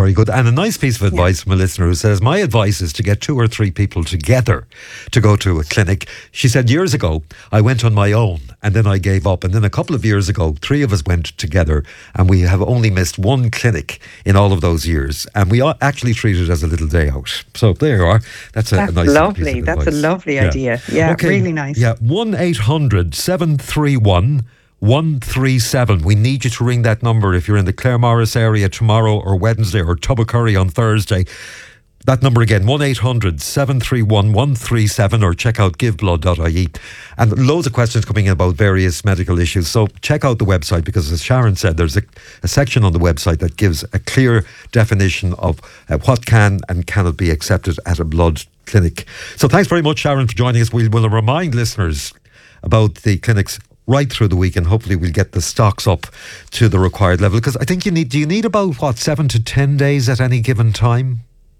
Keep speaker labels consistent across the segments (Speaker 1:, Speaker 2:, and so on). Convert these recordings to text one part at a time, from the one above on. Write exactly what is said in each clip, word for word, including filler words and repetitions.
Speaker 1: very good. And a nice piece of advice yeah. from a listener who says, my advice is to get two or three people together to go to a clinic. She said, years ago, I went on my own and then I gave up. And then a couple of years ago, three of us went together and we have only missed one clinic in all of those years. And we actually treat it as a little day out. So there you are. That's a,
Speaker 2: That's
Speaker 1: a nice
Speaker 2: lovely.
Speaker 1: piece of
Speaker 2: That's
Speaker 1: advice.
Speaker 2: a lovely
Speaker 1: yeah.
Speaker 2: idea. Yeah,
Speaker 1: okay.
Speaker 2: really nice.
Speaker 1: Yeah, one eight hundred seven three one one three seven. We need you to ring that number if you're in the Claremorris area tomorrow or Wednesday, or Tubbercurry on Thursday. That number again, one eight hundred seven three one one three seven, or check out give blood dot I E. And loads of questions coming in about various medical issues. So check out the website, because as Sharon said, there's a, a section on the website that gives a clear definition of uh, what can and cannot be accepted at a blood clinic. So thanks very much, Sharon, for joining us. We will remind listeners about the clinics right through the week, and hopefully we'll get the stocks up to the required level, because I think you need, do you need about, what, seven to ten days at any given time?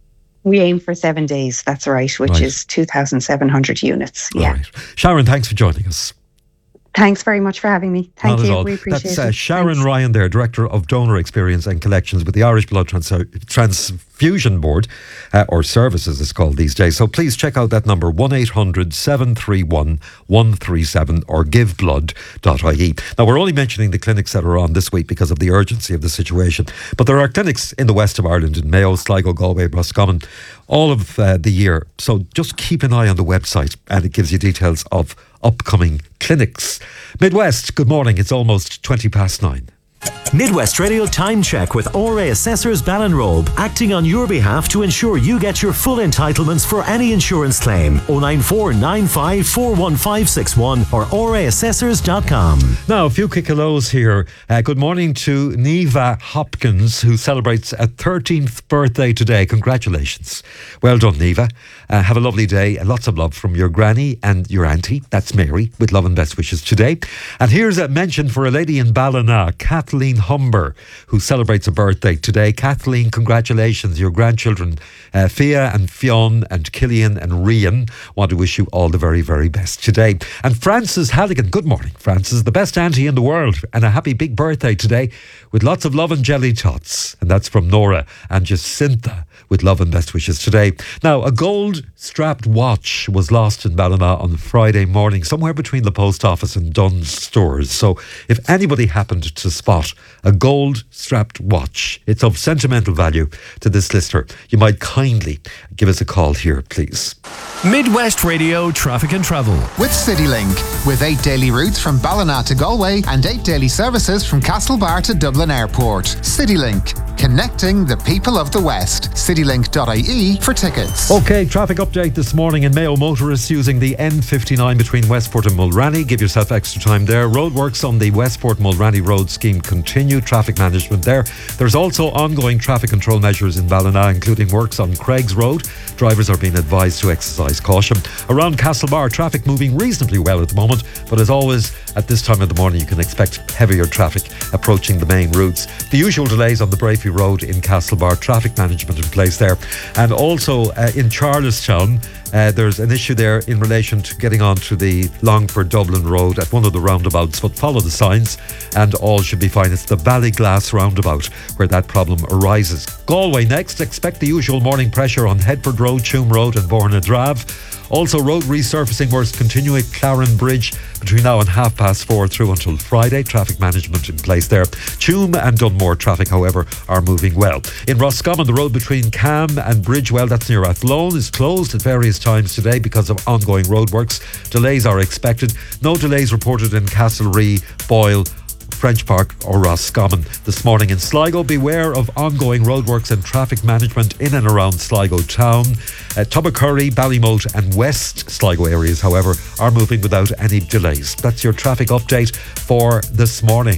Speaker 2: We aim for seven days, that's right, which
Speaker 1: right.
Speaker 2: is two thousand seven hundred units. Yeah.
Speaker 1: Right. Sharon, thanks for joining us.
Speaker 2: Thanks very much for having me. Thank
Speaker 1: Not
Speaker 2: you.
Speaker 1: at all.
Speaker 2: We appreciate
Speaker 1: That's, uh,
Speaker 2: it. That's
Speaker 1: Sharon Thanks. Ryan there, Director of Donor Experience and Collections with the Irish Blood Trans- Transfusion Board, uh, or Services it's called these days. So please check out that number, one eight hundred seven three one one three seven, or give blood dot I E. Now, we're only mentioning the clinics that are on this week because of the urgency of the situation, but there are clinics in the west of Ireland, in Mayo, Sligo, Galway, Roscommon, all of uh, the year. So just keep an eye on the website, and it gives you details of upcoming clinics. Midwest, good morning. It's almost twenty past nine.
Speaker 3: Midwest Radio Time Check with O R A Assessors Ballinrobe, acting on your behalf to ensure you get your full entitlements for any insurance claim. oh nine four nine five four one five six one or O R A assessors dot com.
Speaker 1: Now, a few quick hellos here. Uh, good morning to Neva Hopkins, who celebrates a thirteenth birthday today. Congratulations. Well done, Neva. Uh, have a lovely day, and lots of love from your granny and your auntie. That's Mary, with love and best wishes today. And here's a mention for a lady in Ballina, Kathleen Humber, who celebrates a birthday today. Kathleen, congratulations. Your grandchildren, uh, Fia and Fionn and Killian and Rian, want to wish you all the very, very best today. And Frances Halligan, good morning, Frances, the best auntie in the world, and a happy big birthday today, with lots of love and jelly tots. And that's from Nora and Jacinta, with love and best wishes today. Now, a gold strapped watch was lost in Ballina on Friday morning, somewhere between the post office and Dunn's stores. So if anybody happened to spot a gold strapped watch, it's of sentimental value to this listener, you might kindly give us a call here, please.
Speaker 4: Midwest Radio Traffic and Travel
Speaker 5: with CityLink, with eight daily routes from Ballina to Galway and eight daily services from Castlebar to Dublin Airport. CityLink, connecting the people of the West. citylink dot I E for tickets.
Speaker 1: Okay, traffic update this morning in Mayo. Motorists using the N fifty-nine between Westport and Mulranny, give yourself extra time there. Roadworks on the Westport Mulranny Road scheme continue. Traffic management there. There's also ongoing traffic control measures in Ballina, including works on Craig's Road. Drivers are being advised to exercise caution. Around Castlebar, traffic moving reasonably well at the moment, but as always at this time of the morning you can expect heavier traffic approaching the main routes. The usual delays on the Brafey Road in Castlebar, traffic management in place there. And also uh, in Charlestown, Uh, there's an issue there in relation to getting onto the Longford Dublin Road at one of the roundabouts, but follow the signs and all should be fine. It's the Ballyglass roundabout where that problem arises. Galway next. Expect the usual morning pressure on Headford Road, Tuam Road and Bornadrav. Also, road resurfacing works continue at Claren Bridge between now and half past four through until Friday. Traffic management in place there. Tuam and Dunmore traffic, however, are moving well. In Roscommon, the road between Cam and Bridgewell, that's near Athlone, is closed at various times today because of ongoing roadworks. Delays are expected. No delays reported in Castlerea, Boyle, French Park or Roscommon. This morning in Sligo, beware of ongoing roadworks and traffic management in and around Sligo town. Uh, Tubbercurry, Ballymote and West Sligo areas, however, are moving without any delays. That's your traffic update for this morning.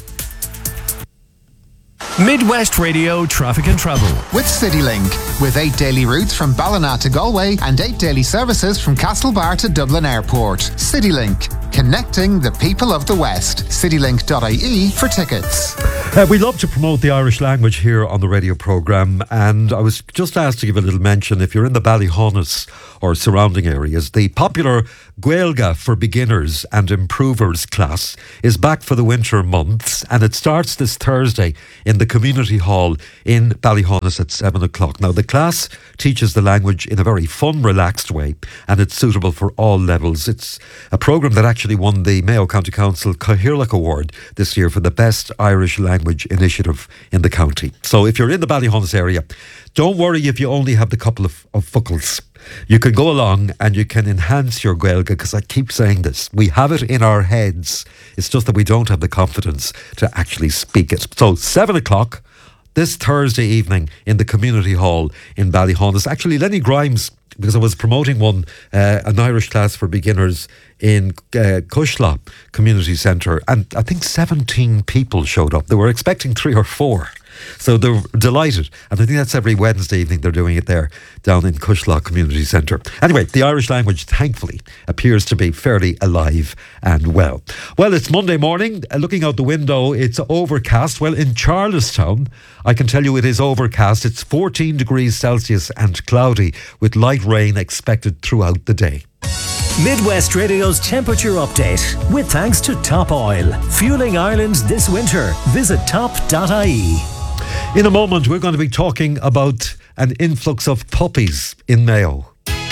Speaker 4: Midwest Radio Traffic and Travel
Speaker 5: with CityLink, with eight daily routes from Ballina to Galway and eight daily services from Castlebar to Dublin Airport. CityLink, connecting the people of the West. citylink dot I E for tickets.
Speaker 1: Uh, we love to promote the Irish language here on the radio programme, and I was just asked to give a little mention, if you're in the Ballyhonus or surrounding areas, the popular Gaeilge for Beginners and Improvers class is back for the winter months, and it starts this Thursday in the Community Hall in Ballyhonus at seven o'clock. Now, the class teaches the language in a very fun, relaxed way, and it's suitable for all levels. It's a programme that actually won the Mayo County Council Cathaoirleach Award this year for the best Irish language initiative in the county. So if you're in the Ballyhonus area, don't worry if you only have the couple of, of fuckles. You can go along and you can enhance your Gaeilge, because I keep saying this. We have it in our heads. It's just that we don't have the confidence to actually speak it. So seven o'clock this Thursday evening in the Community Hall in Ballyhonus. Actually, Lenny Grimes, because I was promoting one, uh, an Irish class for beginners in uh, Cushla Community Centre, and I think seventeen people showed up. They were expecting three or four. So they're delighted. And I think that's every Wednesday evening they're doing it there down in Cushla Community Centre. Anyway, the Irish language, thankfully, appears to be fairly alive and well. Well, it's Monday morning. Uh, looking out the window, it's overcast. Well, in Charlestown, I can tell you it is overcast. It's fourteen degrees Celsius and cloudy, with light rain expected throughout the day.
Speaker 3: Midwest Radio's temperature update, with thanks to Top Oil. Fueling Ireland this winter. Visit top dot I E.
Speaker 1: In a moment, we're going to be talking about an influx of puppies in Mayo.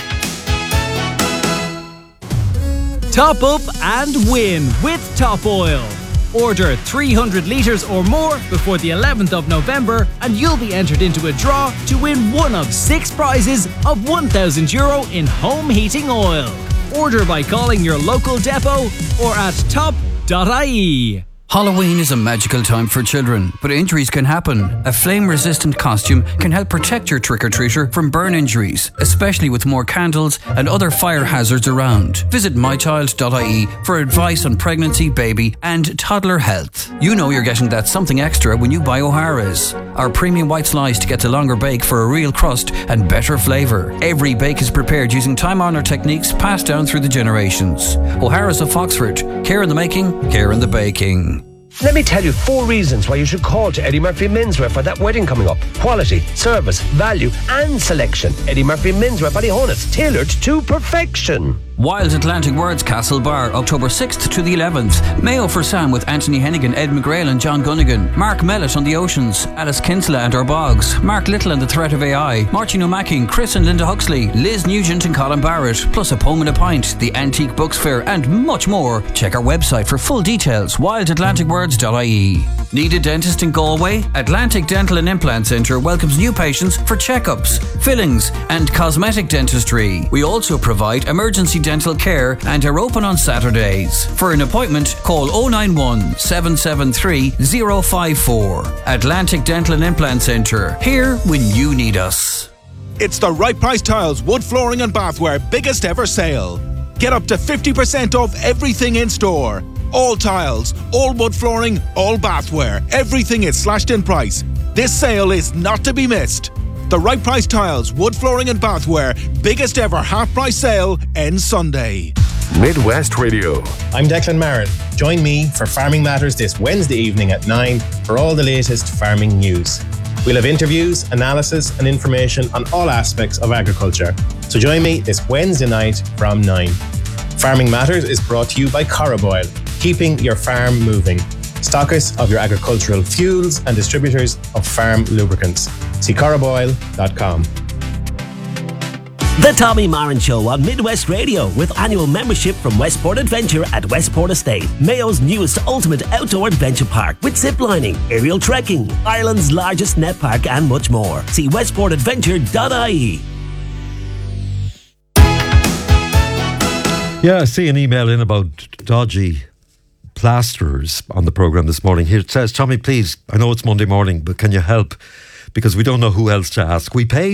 Speaker 6: Top up and win with Top Oil. Order three hundred litres or more before the eleventh of November and you'll be entered into a draw to win one of six prizes of one thousand euro in home heating oil. Order by calling your local depot or at top dot I E.
Speaker 7: Halloween is a magical time for children, but injuries can happen. A flame-resistant costume can help protect your trick-or-treater from burn injuries, especially with more candles and other fire hazards around. Visit my child dot I E for advice on pregnancy, baby and toddler health. You know you're getting that something extra when you buy O'Hara's. Our premium white slice gets a longer bake for a real crust and better flavour. Every bake is prepared using time-honoured techniques passed down through the generations. O'Hara's of Foxford. Care in the making, care in the baking.
Speaker 8: Let me tell you four reasons why you should call to Eddie Murphy Menswear for that wedding coming up. Quality, service, value and selection. Eddie Murphy Menswear Ballyhonus, tailored to perfection.
Speaker 7: Wild Atlantic Words Castle Bar, October sixth to the eleventh. Mayo for Sam with Anthony Hennigan, Ed McGrail and John Gunnigan. Mark Mellett on the Oceans. Alice Kinsella and Our Bogs. Mark Little and the Threat of A I. Martin O'Macking, Chris and Linda Huxley. Liz Nugent and Colin Barrett. Plus a poem and a pint. The Antique Books Fair and much more. Check our website for full details. wild atlantic words dot I E. Need a dentist in Galway? Atlantic Dental and Implant Centre welcomes new patients for checkups, fillings and cosmetic dentistry. We also provide emergency dental care and are open on Saturdays. For an appointment, call oh nine one, seven seven three, oh five four. Atlantic Dental and Implant Centre. Here when you need us.
Speaker 9: It's the Right Price Tiles Wood Flooring and Bathware biggest ever sale. Get up to fifty percent off everything in store. All tiles, all wood flooring, all bathware. Everything is slashed in price. This sale is not to be missed. The Right Price Tiles, Wood Flooring and Bathware biggest ever half price sale ends Sunday.
Speaker 10: Midwest Radio.
Speaker 11: I'm Declan Marin. Join me for Farming Matters this Wednesday evening at nine for all the latest farming news. We'll have interviews, analysis and information on all aspects of agriculture. So join me this Wednesday night from nine. Farming Matters is brought to you by Coroboil, keeping your farm moving. Stockists of your agricultural fuels and distributors of farm lubricants. See coroboil dot com.
Speaker 12: The Tommy Marin Show on Midwest Radio, with annual membership from Westport Adventure at Westport Estate, Mayo's newest ultimate outdoor adventure park with ziplining, aerial trekking, Ireland's largest net park and much more. See westport adventure dot I E.
Speaker 1: Yeah, I see an email in about dodgy plasterers on the programme this morning. Here it says, Tommy, please, I know it's Monday morning, but can you help? Because we don't know who else to ask. We paid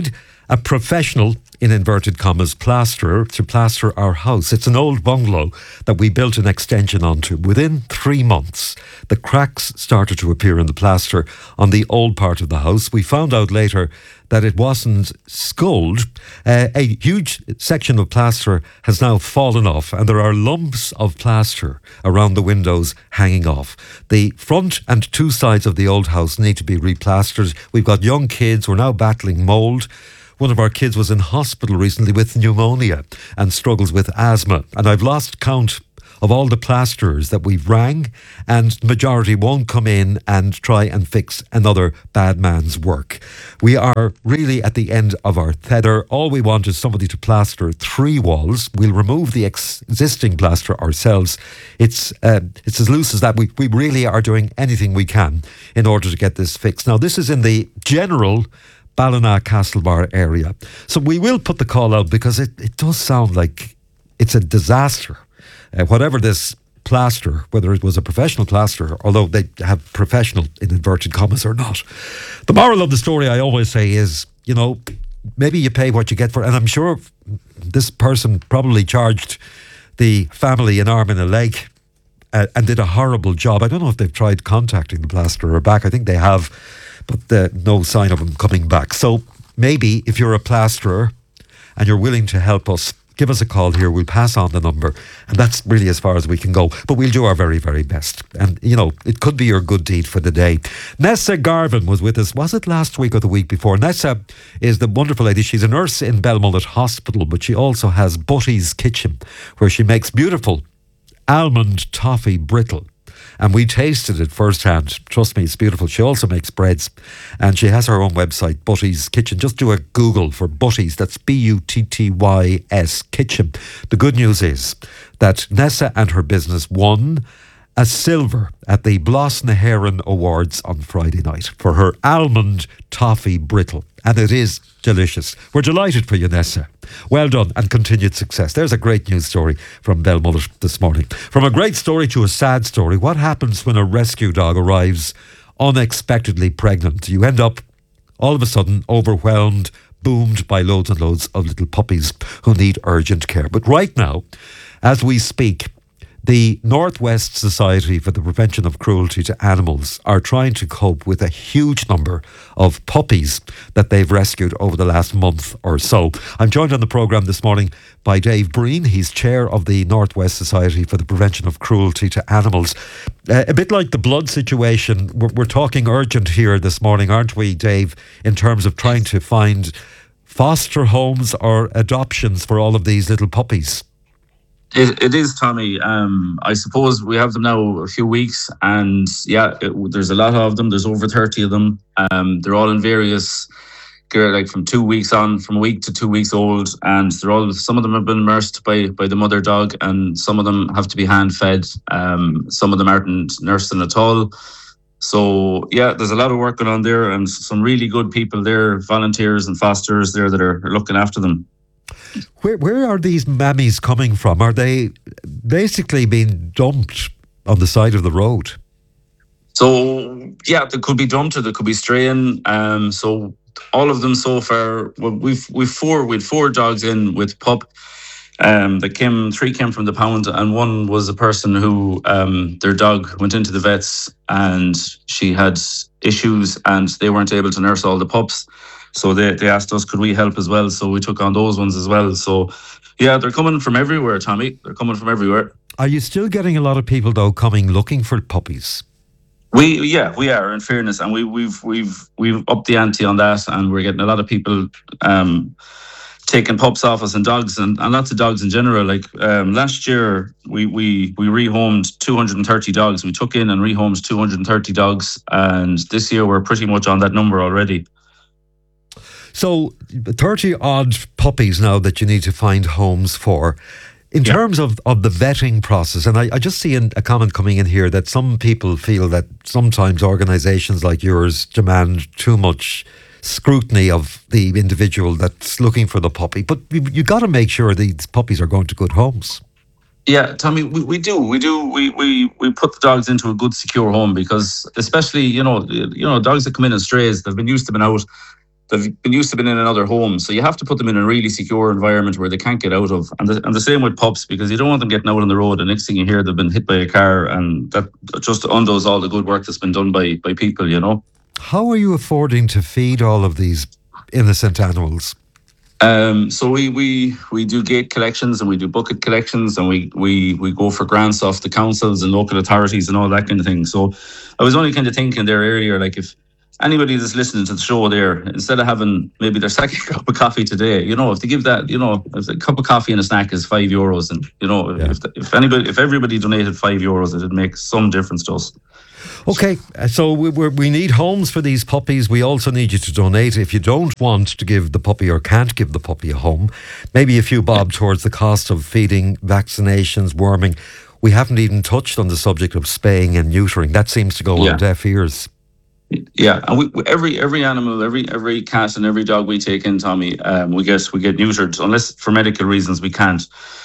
Speaker 1: a professional, in inverted commas, plasterer to plaster our house. It's an old bungalow that we built an extension onto. Within three months, the cracks started to appear in the plaster on the old part of the house. We found out later that it wasn't sculled. Uh, a huge section of plaster has now fallen off, and there are lumps of plaster around the windows hanging off. The front and two sides of the old house need to be replastered. We've got young kids. We're now battling mould. One of our kids was in hospital recently with pneumonia and struggles with asthma. And I've lost count of all the plasterers that we've rang, and the majority won't come in and try and fix another bad man's work. We are really at the end of our tether. All we want is somebody to plaster three walls. We'll remove the ex- existing plaster ourselves. It's uh, it's as loose as that. We, we really are doing anything we can in order to get this fixed. Now, this is in the general Ballina Castlebar area. So we will put the call out because it, it does sound like it's a disaster. Uh, whatever this plaster, whether it was a professional plasterer, although they have professional in inverted commas or not. The moral of the story, I always say, is, you know, maybe you pay what you get for it. And I'm sure this person probably charged the family an arm and a leg uh, and did a horrible job. I don't know if they've tried contacting the plasterer back. I think they have, but uh, no sign of him coming back. So maybe if you're a plasterer and you're willing to help us, give us a call here. We'll pass on the number, and that's really as far as we can go. But we'll do our very, very best. And, you know, it could be your good deed for the day. Nessa Garvin was with us. Was it last week or the week before? Nessa is the wonderful lady. She's a nurse in Belmullet Hospital, but she also has Butty's Kitchen, where she makes beautiful almond toffee brittle. And we tasted it firsthand. Trust me, it's beautiful. She also makes breads. And she has her own website, Butty's Kitchen. Just do a Google for Butty's. That's B U T T Y S Kitchen. The good news is that Nessa and her business won a silver at the Blas na HÉireann Awards on Friday night for her almond toffee brittle. And it is delicious. We're delighted for you, Nessa. Well done and continued success. There's a great news story from Belmullet this morning. From a great story to a sad story. What happens when a rescue dog arrives unexpectedly pregnant? You end up all of a sudden overwhelmed, boomed by loads and loads of little puppies who need urgent care. But right now, as we speak, the Northwest Society for the Prevention of Cruelty to Animals are trying to cope with a huge number of puppies that they've rescued over the last month or so. I'm joined on the programme this morning by Dave Breen. He's chair of the Northwest Society for the Prevention of Cruelty to Animals. Uh, a bit like the blood situation, we're, we're talking urgent here this morning, aren't we, Dave, in terms of trying to find foster homes or adoptions for all of these little puppies?
Speaker 13: It, it is, Tommy. Um, I suppose we have them now a few weeks, and yeah, it, there's a lot of them. There's over thirty of them. Um, they're all in various, like from two weeks on, from a week to two weeks old, and they're all. Some of them have been immersed by by the mother dog, and some of them have to be hand fed. Um, some of them aren't nursing at all. So yeah, there's a lot of work going on there, and some really good people there, volunteers and fosters there that are, are looking after them.
Speaker 1: Where where are these mammies coming from? Are they basically being dumped on the side of the road?
Speaker 13: So yeah, they could be dumped or they could be straying. Um, so all of them so far, well, we've we've four we've four dogs in with pup. Um, that came three came from the pound, and one was a person who um their dog went into the vets and she had issues and they weren't able to nurse all the pups. So they, they asked us, could we help as well? So we took on those ones as well. So yeah, they're coming from everywhere, Tommy. They're coming from everywhere.
Speaker 1: Are you still getting a lot of people though coming looking for puppies?
Speaker 13: We yeah, we are, in fairness, and we we've we've we've upped the ante on that, and we're getting a lot of people um taking pups off us and dogs and, and lots of dogs in general. Like um last year we we we rehomed two hundred thirty dogs. We took in and rehomed two hundred thirty dogs, and this year we're pretty much on that number already.
Speaker 1: So thirty odd puppies now that you need to find homes for. In yeah. terms of, of the vetting process, and I, I just see in, a comment coming in here that some people feel that sometimes organisations like yours demand too much scrutiny of the individual that's looking for the puppy. But you, you got to make sure these puppies are going to good homes.
Speaker 13: Yeah, Tommy, we, we do, we do, we, we we put the dogs into a good, secure home, because especially, you know, you know, dogs that come in as strays, they've been used to being out. they've been used to being in another home. So you have to put them in a really secure environment where they can't get out of. And the, and the same with pups, because you don't want them getting out on the road. The next thing you hear, they've been hit by a car, and that just undoes all the good work that's been done by, by people, you know.
Speaker 1: How are you affording to feed all of these innocent animals?
Speaker 13: Um, so we, we we do gate collections and we do bucket collections, and we, we, we go for grants off the councils and local authorities and all that kind of thing. So I was only kind of thinking there earlier, like if anybody that's listening to the show there, instead of having maybe their second cup of coffee today, you know, if they give that, you know, if a cup of coffee and a snack is five euros, and you know, yeah. if if anybody, if everybody donated five euros, it'd make some difference to us.
Speaker 1: Okay, so we we're, we need homes for these puppies. We also need you to donate. If you don't want to give the puppy or can't give the puppy a home, maybe a few bob towards the cost of feeding, vaccinations, worming. We haven't even touched on the subject of spaying and neutering. That seems to go yeah. on deaf ears.
Speaker 13: Yeah, and we, every every animal, every every cat and every dog we take in, Tommy, um, we get we get neutered, unless for medical reasons we can't.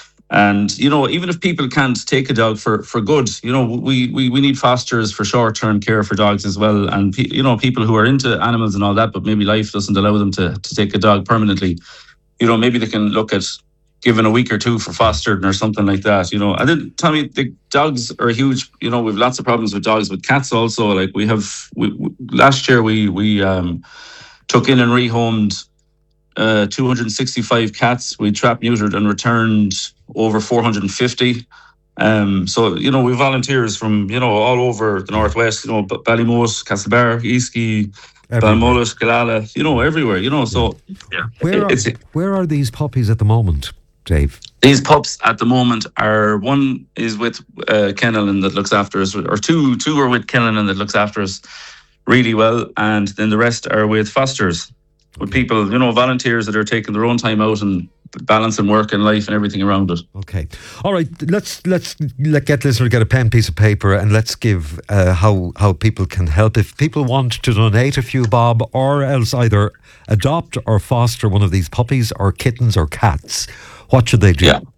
Speaker 13: And, you know, even if people can't take a dog for, for good, you know, we, we, we need fosters for short-term care for dogs as well. And, pe- you know, people who are into animals and all that, but maybe life doesn't allow them to, to take a dog permanently, you know, maybe they can look at giving a week or two for fostering or something like that, you know. And then, Tommy, the dogs are huge. You know, we've lots of problems with dogs, with cats also. Like we have, we, we, last year we, we um, took in and rehomed uh, two hundred sixty-five cats. We trapped, neutered and returned over four hundred fifty. Um, so, you know, we volunteers from, you know, all over the Northwest, you know, Ballymote, Castlebar, Easky, Balmullet, Killala, you know, everywhere, you know, so yeah.
Speaker 1: Where are, where are these puppies at the moment, Dave?
Speaker 13: These pups at the moment are, one is with uh, Kennelin that looks after us, or two two are with Kennelin that looks after us really well, and then the rest are with fosters, with people, you know, volunteers that are taking their own time out and balancing work and life and everything around it.
Speaker 1: Okay. All right. Let's let's let get listener get a pen, piece of paper, and let's give uh, how how people can help. If people want to donate a few bob, or else either adopt or foster one of these puppies or kittens or cats, what should they do?
Speaker 13: Yeah.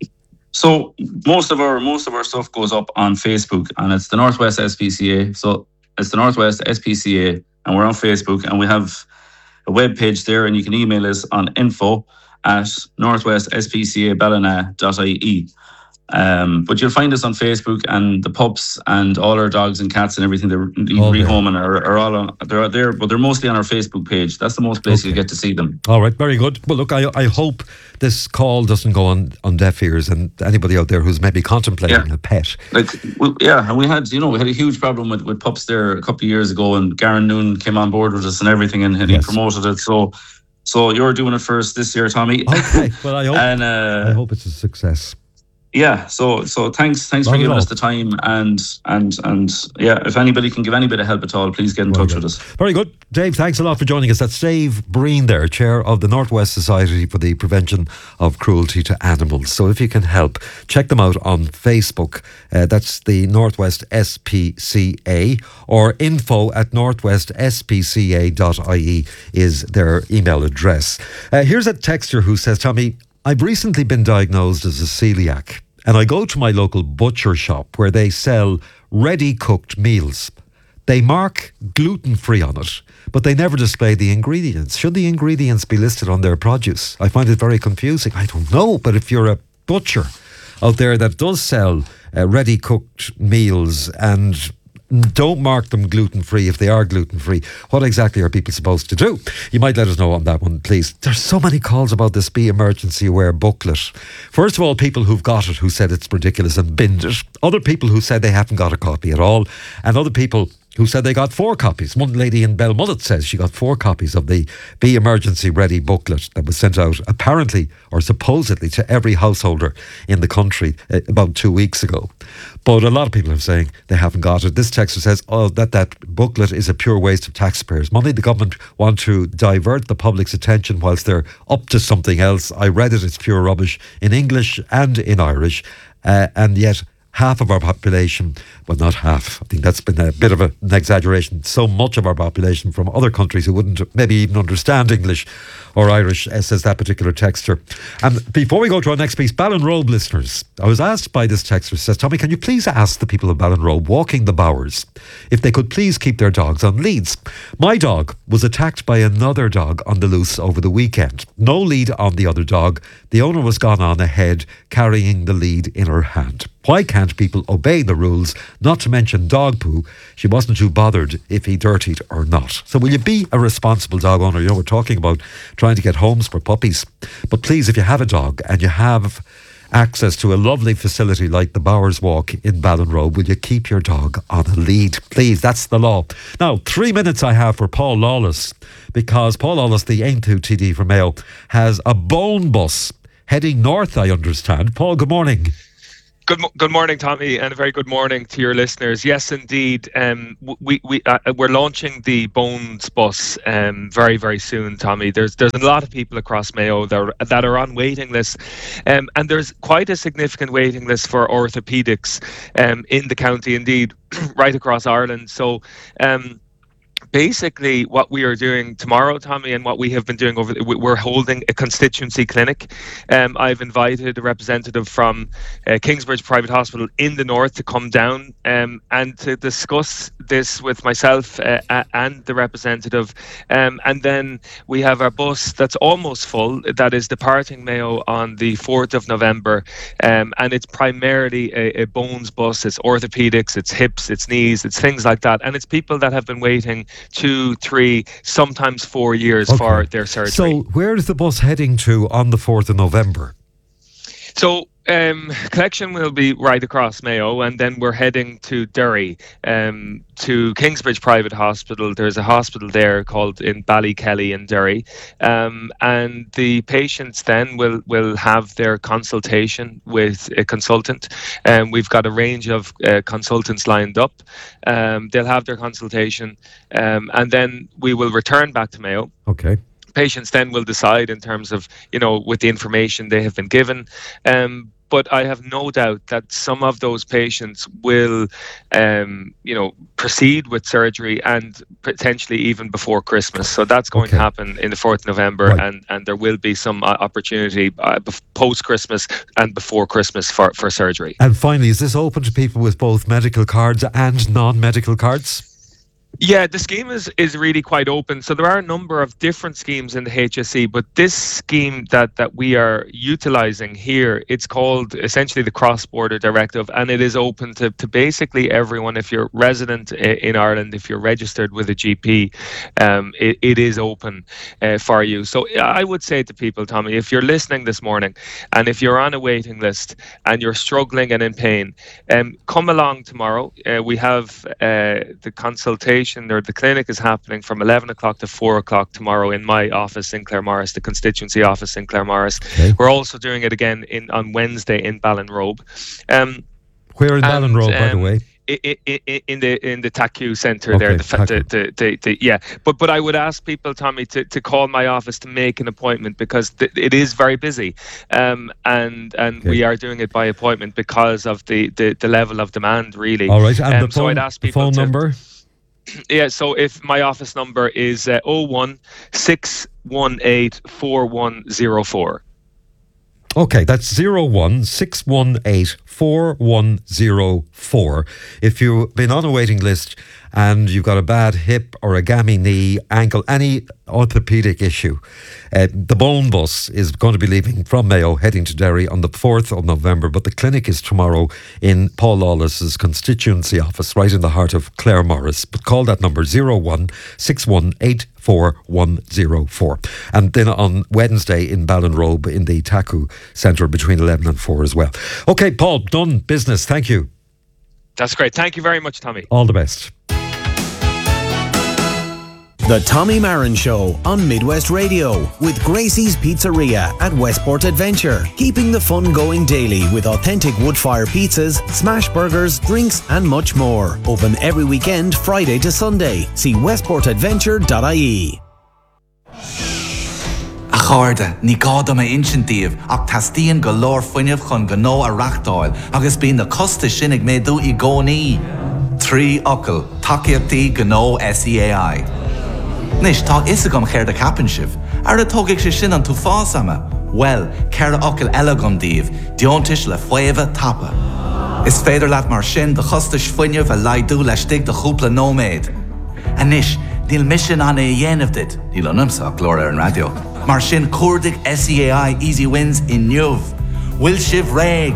Speaker 13: So most of our most of our stuff goes up on Facebook, and it's the Northwest S P C A. So it's the Northwest S P C A, and we're on Facebook, and we have a web page there, and you can email us on info at northwest s p c a ballina dot i e. Um, but you'll find us on Facebook, and the pups and all our dogs and cats and everything, they're rehoming are, are all on, they're out there, but they're mostly on our Facebook page. That's the most place okay. you'll get to see them.
Speaker 1: All right, very good. Well, look, I I hope this call doesn't go on, on deaf ears, and anybody out there who's maybe contemplating
Speaker 13: yeah.
Speaker 1: a pet.
Speaker 13: Like, we, yeah, and we had, you know, we had a huge problem with, with pups there a couple of years ago, and Garen Noon came on board with us and everything, and, and yes. he promoted it. So, so you're doing it first this year, Tommy.
Speaker 1: Okay, well, I hope,
Speaker 13: and, uh,
Speaker 1: I hope it's a success.
Speaker 13: Yeah, so so thanks thanks Not for giving us the time, and and and yeah, if anybody can give any bit of help at all, please get in Very touch
Speaker 1: good.
Speaker 13: with us.
Speaker 1: Very good. Dave, thanks a lot for joining us. That's Dave Breen there, Chair of the Northwest Society for the Prevention of Cruelty to Animals. So if you can help, check them out on Facebook. Uh, that's the Northwest S P C A, or info at northwest s p c a dot i e is their email address. Uh, here's a texter who says, Tommy, I've recently been diagnosed as a celiac, and I go to my local butcher shop where they sell ready-cooked meals. They mark gluten-free on it, but they never display the ingredients. Should the ingredients be listed on their produce? I find it very confusing. I don't know, but if you're a butcher out there that does sell uh, ready-cooked meals and don't mark them gluten-free if they are gluten-free, what exactly are people supposed to do? You might let us know on that one, please. There's so many calls about this Be Emergency Aware booklet. First of all, people who've got it who said it's ridiculous and binned it. Other people who said they haven't got a copy at all. And other people who said they got four copies. One lady in Belmullet says she got four copies of the Be Emergency Ready booklet that was sent out apparently or supposedly to every householder in the country uh, about two weeks ago. But a lot of people are saying they haven't got it. This texter says, oh, that that booklet is a pure waste of taxpayers' money. The government want to divert the public's attention whilst they're up to something else. I read it, it's pure rubbish in English and in Irish, uh, and yet half of our population Well, not half. I think that's been a bit of a, an exaggeration. So much of our population from other countries who wouldn't maybe even understand English or Irish, uh, says that particular texter. And before we go to our next piece, Ballinrobe listeners, I was asked by this texter, says, Tommy, can you please ask the people of Ballinrobe walking the Bowers if they could please keep their dogs on leads? My dog was attacked by another dog on the loose over the weekend. No lead on the other dog. The owner was gone on ahead, carrying the lead in her hand. Why can't people obey the rules? Not to mention dog poo. She wasn't too bothered if he dirtied or not. So will you be a responsible dog owner? You know, we're talking about trying to get homes for puppies. But please, if you have a dog and you have access to a lovely facility like the Bowers Walk in Ballinrobe, will you keep your dog on a lead? Please, that's the law. Now, three minutes I have for Paul Lawless, because Paul Lawless, the Aintu T D for Mayo, has a bone bus heading north, I understand. Paul, good morning.
Speaker 14: Good, good morning, Tommy, and a very good morning to your listeners. Yes, indeed. Um, we we uh, we're launching the Bones bus um, very very soon, Tommy. There's there's a lot of people across Mayo that are, that are on waiting lists, um, and there's quite a significant waiting list for orthopedics um, in the county, indeed, right across Ireland. So. Um, Basically, what we are doing tomorrow, Tommy, and what we have been doing over, the, we're holding a constituency clinic. Um, I've invited a representative from uh, Kingsbridge Private Hospital in the north to come down um, and to discuss this with myself uh, and the representative. Um, and then we have our bus that's almost full, that is departing Mayo on the fourth of November. Um, and it's primarily a, a bones bus. It's orthopedics, it's hips, it's knees, it's things like that. And it's people that have been waiting two, three, sometimes four years okay. for their surgery.
Speaker 1: So where is the bus heading to on the fourth of November?
Speaker 14: So um, collection will be right across Mayo, and then we're heading to Derry, um, to Kingsbridge Private Hospital. There's a hospital there called in Ballykelly in Derry, um, and the patients then will, will have their consultation with a consultant. And um, we've got a range of uh, consultants lined up. Um, they'll have their consultation, um, and then we will return back to Mayo.
Speaker 1: Okay.
Speaker 14: Patients then will decide in terms of, you know, with the information they have been given. Um, but I have no doubt that some of those patients will, um, you know, proceed with surgery and potentially even before Christmas. So that's going okay. to happen in the fourth of November, right. and, and there will be some uh, opportunity uh, post-Christmas and before Christmas for, for surgery.
Speaker 1: And finally, is this open to people with both medical cards and non-medical cards?
Speaker 14: Yeah, the scheme is, is really quite open. So there are a number of different schemes in the H S E, but this scheme that, that we are utilising here, it's called essentially the Cross-Border Directive, and it is open to, to basically everyone. If you're resident in Ireland, if you're registered with a G P, um, it, it is open uh, for you. So I would say to people, Tommy, if you're listening this morning and if you're on a waiting list and you're struggling and in pain, um, come along tomorrow. Uh, we have uh, the consultation or the clinic is happening from eleven o'clock to four o'clock tomorrow in my office in Claremorris, the constituency office in Claremorris. Okay. We're also doing it again in on Wednesday in Ballinrobe. Um,
Speaker 1: Where in and, Ballinrobe, um, by the way?
Speaker 14: In, in, in the in the T A C U centre okay, there, the, the, the, the, the yeah. But but I would ask people, Tommy, to, to call my office to make an appointment, because th- it is very busy, um, and and okay. we are doing it by appointment because of the, the, the level of demand, really.
Speaker 1: All right, and
Speaker 14: um,
Speaker 1: the phone,
Speaker 14: so I'd ask people
Speaker 1: phone
Speaker 14: to,
Speaker 1: number.
Speaker 14: Yeah, so if my office number is uh, oh one six one eight four one zero four.
Speaker 1: Okay, that's zero one six one eight four one zero four. If you've been on a waiting list and you've got a bad hip or a gammy knee, ankle, any orthopedic issue, uh, the Bone Bus is going to be leaving from Mayo, heading to Derry on the fourth of November, but the clinic is tomorrow in Paul Lawless's constituency office, right in the heart of Claremorris. But call that number zero one six one eight four one zero four. And then on Wednesday in Ballinrobe in the T A C U Centre between eleven and four as well. Okay, Paul, done business. Thank you.
Speaker 14: That's great. Thank you very much, Tommy.
Speaker 1: All the best.
Speaker 15: The Tommy Marin Show on Midwest Radio with Gracie's Pizzeria at Westport Adventure. Keeping the fun going daily with authentic wood-fire pizzas, smash burgers, drinks and much more. Open every weekend, Friday to Sunday. See westport adventure dot I E.
Speaker 16: Chorda, ní gáda me insintív, ach tastíon go lór fuineh chun go nó a rachtáil, agus bíon na costa sinnig mé dú I gcónaí. Trí ocail, takeíochtaí go nó S E A I. Nis, tá isagam chéir de capan sibh, ar a tógaic sé sin an tú fásama. Well, ceir ocail eile gom díobh, diontais le fuamh tapa. Is féidir leat mar sin de chostais fuineh a laidú le stig de chúpla nóméid. A nis, níl mission an é dhéanamh dit, níl an umsa glór ar an radio. Mar sin cuardig S E A I Easy Wins in Nuv. Will sibh réig.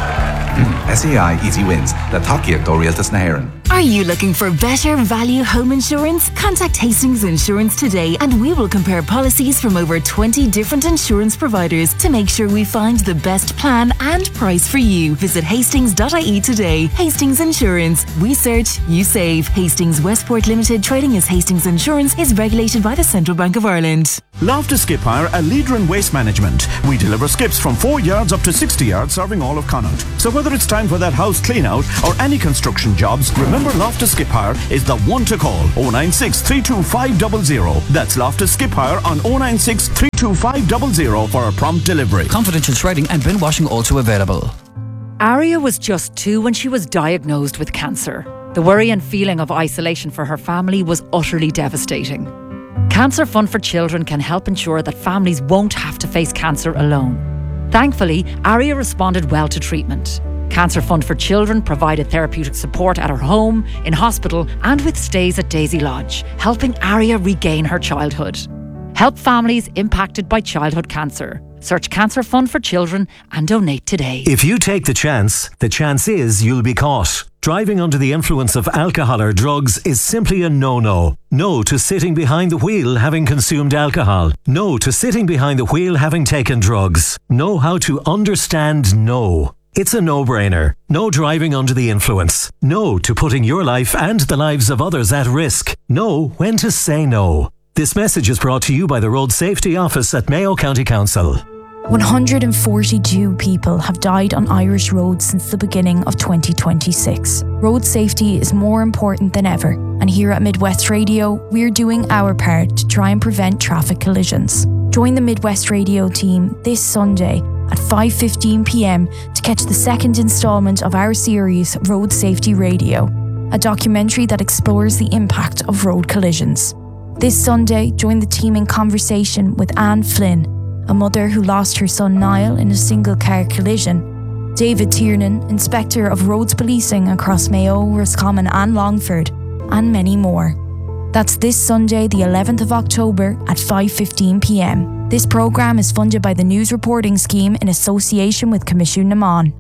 Speaker 16: S E A I Easy Wins, le takeíocht ó rialtas na hÉireann.
Speaker 17: Are you looking for better value home insurance? Contact Hastings Insurance today and we will compare policies from over twenty different insurance providers to make sure we find the best plan and price for you. Visit hastings dot I E today. Hastings Insurance. We search, you save. Hastings Westport Limited, trading as Hastings Insurance, is regulated by the Central Bank of Ireland.
Speaker 18: Loftus Skip Hire, a leader in waste management. We deliver skips from four yards up to sixty yards, serving all of Connaught. So whether it's time for that house clean out or any construction jobs, remember Loftus Skip Hire is the one to call. oh nine six, three two five zero zero. That's Loftus Skip Hire on oh nine six, three two five zero zero for a prompt delivery.
Speaker 7: Confidential shredding and bin washing also available.
Speaker 19: Aria was just two when she was diagnosed with cancer. The worry and feeling of isolation for her family was utterly devastating. Cancer Fund for Children can help ensure that families won't have to face cancer alone. Thankfully, Aria responded well to treatment. Cancer Fund for Children provided therapeutic support at her home, in hospital and with stays at Daisy Lodge, helping Aria regain her childhood. Help families impacted by childhood cancer. Search Cancer Fund for Children and donate today.
Speaker 3: If you take the chance, the chance is you'll be caught. Driving under the influence of alcohol or drugs is simply a no-no. No to sitting behind the wheel having consumed alcohol. No to sitting behind the wheel having taken drugs. Know how to understand no. It's a no-brainer. No driving under the influence. No to putting your life and the lives of others at risk. Know when to say no. This message is brought to you by the Road Safety Office at Mayo County Council.
Speaker 20: one hundred forty-two people have died on Irish roads since the beginning of twenty twenty-six. Road safety is more important than ever, and here at Midwest Radio, we're doing our part to try and prevent traffic collisions. Join the Midwest Radio team this Sunday at five fifteen p m to catch the second instalment of our series Road Safety Radio, a documentary that explores the impact of road collisions. This Sunday, join the team in conversation with Anne Flynn, a mother who lost her son Niall in a single-car collision, David Tiernan, Inspector of Roads Policing across Mayo, Roscommon and Longford, and many more. That's this Sunday, the eleventh of October at five fifteen p m. This programme is funded by the News Reporting Scheme in association with Commission Naman.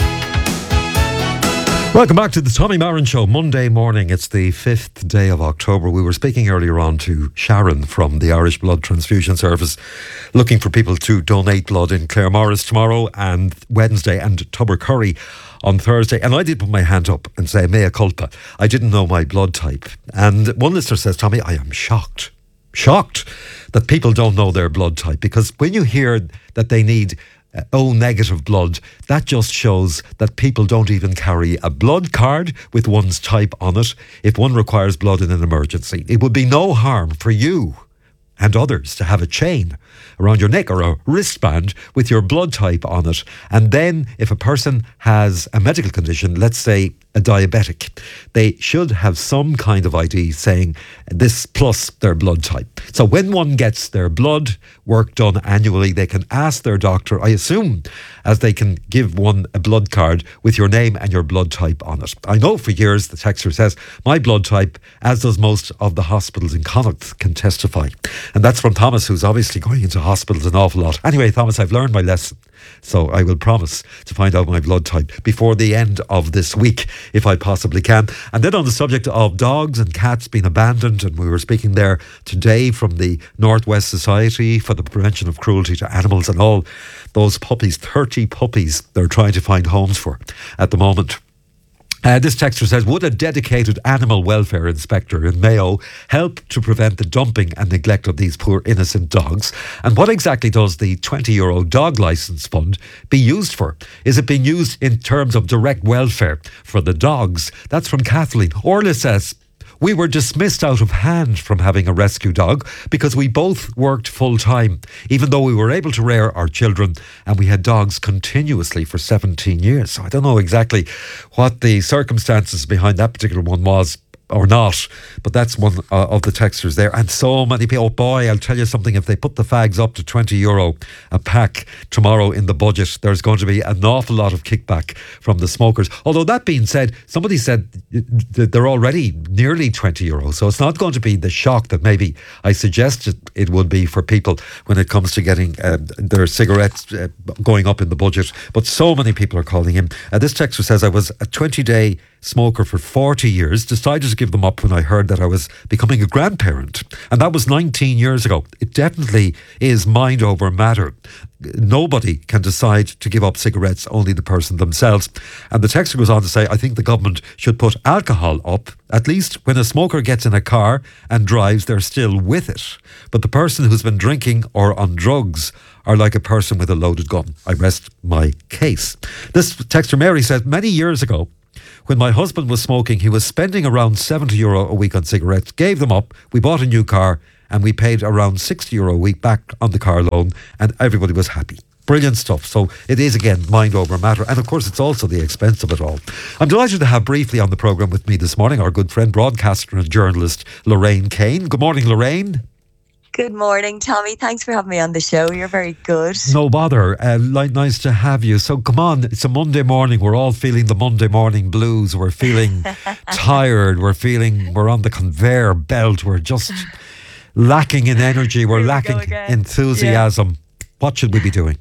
Speaker 1: Welcome back to the Tommy Marin Show, Monday morning. It's the fifth day of October. We were speaking earlier on to Sharon from the Irish Blood Transfusion Service, looking for people to donate blood in Claremorris tomorrow and Wednesday, and Tubbercurry on Thursday. And I did put my hand up and say, mea culpa. I didn't know my blood type. And one listener says, Tommy, I am shocked. Shocked that people don't know their blood type, because when you hear that they need uh, O negative blood, that just shows that people don't even carry a blood card with one's type on it if one requires blood in an emergency. It would be no harm for you and others to have a chain around your neck or a wristband with your blood type on it. And then if a person has a medical condition, let's say a diabetic, they should have some kind of I D saying this plus their blood type. So when one gets their blood work done annually, they can ask their doctor, I assume, as they can give one a blood card with your name and your blood type on it. I know for years, the texter says, my blood type, as does most of the hospitals in Connaught, can testify. And that's from Thomas, who's obviously going into hospitals an awful lot. Anyway, Thomas, I've learned my lesson. So I will promise to find out my blood type before the end of this week, if I possibly can. And then on the subject of dogs and cats being abandoned, and we were speaking there today from the Northwest Society for the Prevention of Cruelty to Animals, and all those puppies, thirty puppies they're trying to find homes for at the moment. Uh, this texter says, would a dedicated animal welfare inspector in Mayo help to prevent the dumping and neglect of these poor innocent dogs? And what exactly does the twenty euro dog licence fund be used for? Is it being used in terms of direct welfare for the dogs? That's from Kathleen. Orla says, We were dismissed out of hand from having a rescue dog because we both worked full time, even though we were able to rear our children, and we had dogs continuously for seventeen years. So I don't know exactly what the circumstances behind that particular one was, or not, but that's one uh, of the texters there. And so many people, oh boy, I'll tell you something, if they put the fags up to twenty euro a pack tomorrow in the budget, there's going to be an awful lot of kickback from the smokers. Although that being said, somebody said that they're already nearly twenty euro, so it's not going to be the shock that maybe I suggested it would be for people when it comes to getting uh, their cigarettes uh, going up in the budget. But so many people are calling in. Uh, this texter says, I was a twenty day smoker for forty years, decided to give them up when I heard that I was becoming a grandparent, and that was nineteen years ago. It definitely is mind over matter. Nobody can decide to give up cigarettes, only the person themselves. And the texter goes on to say, I think the government should put alcohol up. At least when a smoker gets in a car and drives, they're still with it. But the person who's been drinking or on drugs are like a person with a loaded gun. I rest my case. This texter Mary said, many years ago, when my husband was smoking, he was spending around seventy euro a week on cigarettes, gave them up, we bought a new car, and we paid around sixty euro a week back on the car loan, and everybody was happy. Brilliant stuff. So it is, again, mind over matter. And of course, it's also the expense of it all. I'm delighted to have briefly on the programme with me this morning our good friend, broadcaster and journalist Lorraine Kane. Good morning, Lorraine.
Speaker 21: Good morning, Tommy. Thanks for having me on the show. You're very good.
Speaker 1: No bother. Uh, like, nice to have you. So come on, it's a Monday morning. We're all feeling the Monday morning blues. We're feeling tired. We're feeling we're on the conveyor belt. We're just lacking in energy. We're lacking enthusiasm. Yeah. What should we be doing?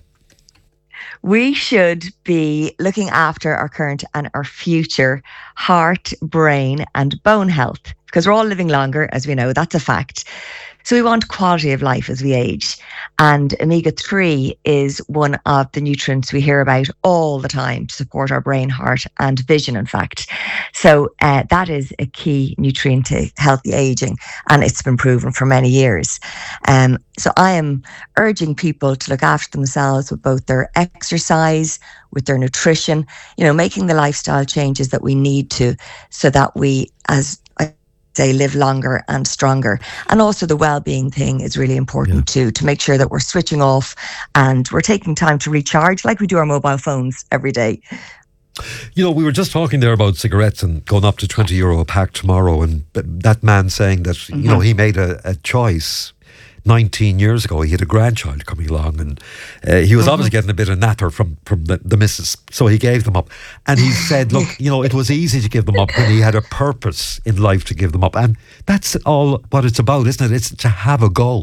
Speaker 21: We should be looking after our current and our future heart, brain and bone health, because we're all living longer, as we know. That's a fact. So we want quality of life as we age. And omega three is one of the nutrients we hear about all the time to support our brain, heart and vision, in fact. So uh, that is a key nutrient to healthy aging, and it's been proven for many years. Um, so I am urging people to look after themselves with both their exercise, with their nutrition, you know, making the lifestyle changes that we need to, so that we, as they live longer and stronger. And also the well-being thing is really important yeah. too, to make sure that we're switching off and we're taking time to recharge like we do our mobile phones every day.
Speaker 1: You know, we were just talking there about cigarettes and going up to twenty euro a pack tomorrow, and that man saying that, mm-hmm. you know, he made a, a choice nineteen years ago. He had a grandchild coming along, and uh, he was mm-hmm. obviously getting a bit of napper from, from the, the missus, so he gave them up. And he said, look, you know, it was easy to give them up when he had a purpose in life to give them up. And that's all what it's about, isn't it? It's to have a goal.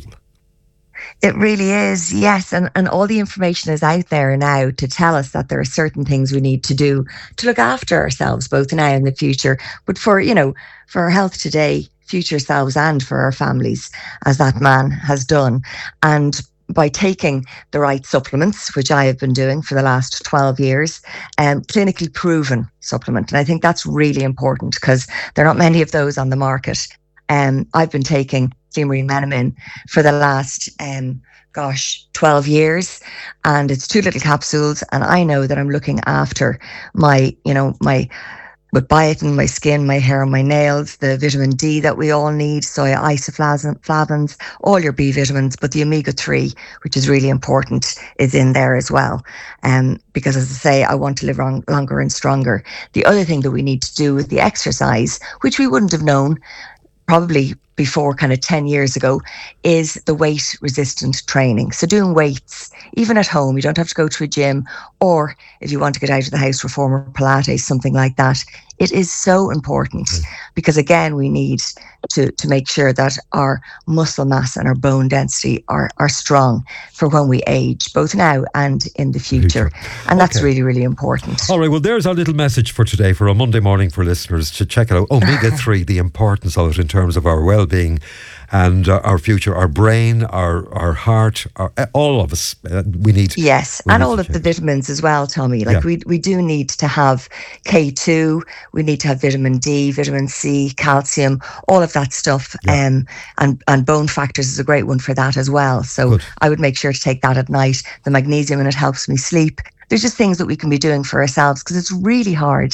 Speaker 21: It really is, yes. And, and all the information is out there now to tell us that there are certain things we need to do to look after ourselves, both now and in the future. But for, you know, for our health today, future selves, and for our families, as that man has done. And by taking the right supplements, which I have been doing for the last twelve years, um, clinically proven supplement. And I think that's really important because there are not many of those on the market. Um, I've been taking Fumarine Menamin for the last, um, gosh, twelve years, and it's two little capsules. And I know that I'm looking after my, you know, my with biotin, my skin, my hair, my nails, the vitamin D that we all need, soy isoflavones, all your B vitamins, but the omega three, which is really important, is in there as well. Um, because as I say, I want to live long, longer and stronger. The other thing that we need to do with the exercise, which we wouldn't have known probably before kind of ten years ago, is the weight resistant training. So doing weights, even at home, you don't have to go to a gym, or if you want to get out of the house, reformer Pilates, something like that. It is so important because, again, we need to, to make sure that our muscle mass and our bone density are, are strong for when we age, both now and in the future. And that's okay. really, really important.
Speaker 1: All right, well, there's our little message for today, for a Monday morning for listeners to check it out. omega three, the importance of it in terms of our well-being and uh, our future, our brain, our our heart, our, uh, all of us. Uh, we need
Speaker 21: yes,
Speaker 1: we
Speaker 21: and
Speaker 1: need
Speaker 21: all of the vitamins as well, Tommy. Like yeah. we we do need to have K two. We need to have vitamin D, vitamin C, calcium, all of that stuff. Yeah. Um, and and bone factors is a great one for that as well. So Good. I would make sure to take that at night. The magnesium, and it helps me sleep. There's just things that we can be doing for ourselves, because it's really hard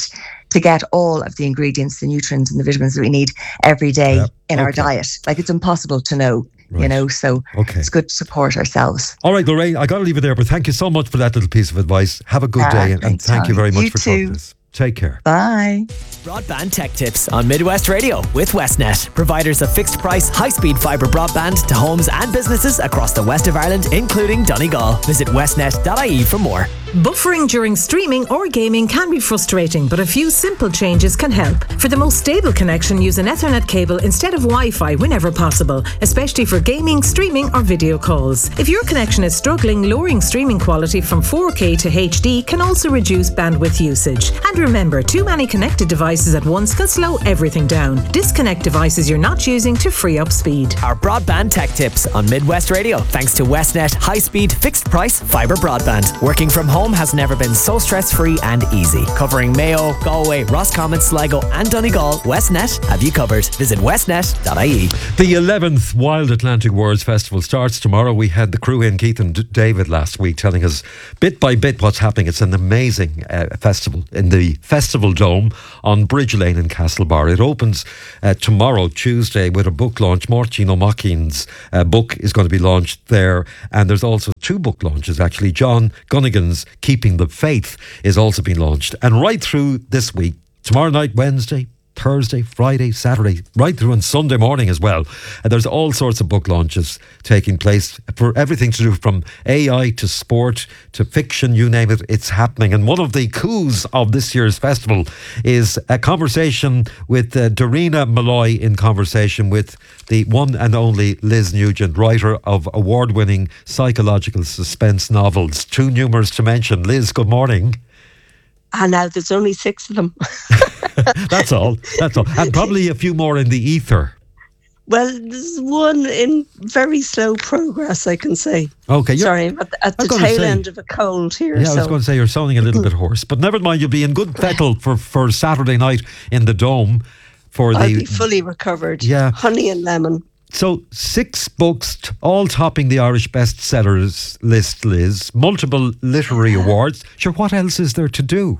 Speaker 21: to get all of the ingredients, the nutrients and the vitamins that we need every day
Speaker 1: Yep.
Speaker 21: in our
Speaker 1: Okay.
Speaker 21: diet. Like, it's impossible to know,
Speaker 1: Right.
Speaker 21: you know, so
Speaker 1: Okay.
Speaker 21: it's good to support ourselves.
Speaker 1: All right, Lorraine, I got to leave it there, but thank you so much for that little piece of advice. Have a good
Speaker 21: Ah,
Speaker 1: day, and, and
Speaker 21: thanks,
Speaker 1: thank you
Speaker 21: Tommy.
Speaker 1: very much
Speaker 21: You
Speaker 1: for talking
Speaker 21: too.
Speaker 1: to us. Take care.
Speaker 21: Bye.
Speaker 2: Broadband Tech Tips on Midwest Radio with Westnet, providers of fixed price, high speed fibre broadband to homes and businesses across the west of Ireland, including Donegal. Visit westnet dot I E for more.
Speaker 22: Buffering during streaming or gaming can be frustrating, but a few simple changes can help. For the most stable connection, use an Ethernet cable instead of Wi-Fi whenever possible, especially for gaming, streaming or video calls. If your connection is struggling, lowering streaming quality from four K to H D can also reduce bandwidth usage. And remember, too many connected devices at once can slow everything down. Disconnect devices you're not using to free up speed.
Speaker 2: Our Broadband Tech Tips on Midwest Radio, thanks to Westnet high speed, fixed price fibre broadband. Working from home has never been so stress-free and easy. Covering Mayo, Galway, Roscommon, Sligo and Donegal, Westnet have you covered. Visit westnet dot I E.
Speaker 1: The eleventh Wild Atlantic Words Festival starts tomorrow. We had the crew in, Keith and D- David, last week telling us bit by bit what's happening. It's an amazing uh, festival in the Festival Dome on Bridge Lane in Castlebar. It opens uh, tomorrow, Tuesday, with a book launch. Martin O'Mackin's uh, book is going to be launched there, and there's also two book launches actually. John Gunnigan's Keeping the Faith is also being launched. And right through this week, tomorrow night, Wednesday, Thursday, Friday, Saturday, right through on Sunday morning as well. And there's all sorts of book launches taking place for everything to do from A I to sport to fiction, you name it, it's happening. And one of the coups of this year's festival is a conversation with uh, Dorina Malloy in conversation with the one and only Liz Nugent, writer of award-winning psychological suspense novels, too numerous to mention. Liz, good morning.
Speaker 23: And now there's only six of them.
Speaker 1: That's all. That's all. And probably a few more in the ether.
Speaker 23: Well, there's one in very slow progress, I can say.
Speaker 1: Okay. you're-
Speaker 23: Sorry, I'm at the, at
Speaker 1: I was
Speaker 23: the
Speaker 1: gonna
Speaker 23: tail
Speaker 1: say-
Speaker 23: end of a cold here.
Speaker 1: Yeah, I
Speaker 23: so.
Speaker 1: was going to say you're sounding a little bit hoarse, but never mind. You'll be in good fettle for, for Saturday night in the Dome for
Speaker 23: I'll
Speaker 1: the.
Speaker 23: be fully recovered.
Speaker 1: Yeah.
Speaker 23: Honey and lemon.
Speaker 1: So six books, t- all topping the Irish bestsellers list, Liz. Multiple literary awards. Sure, what else is there to do?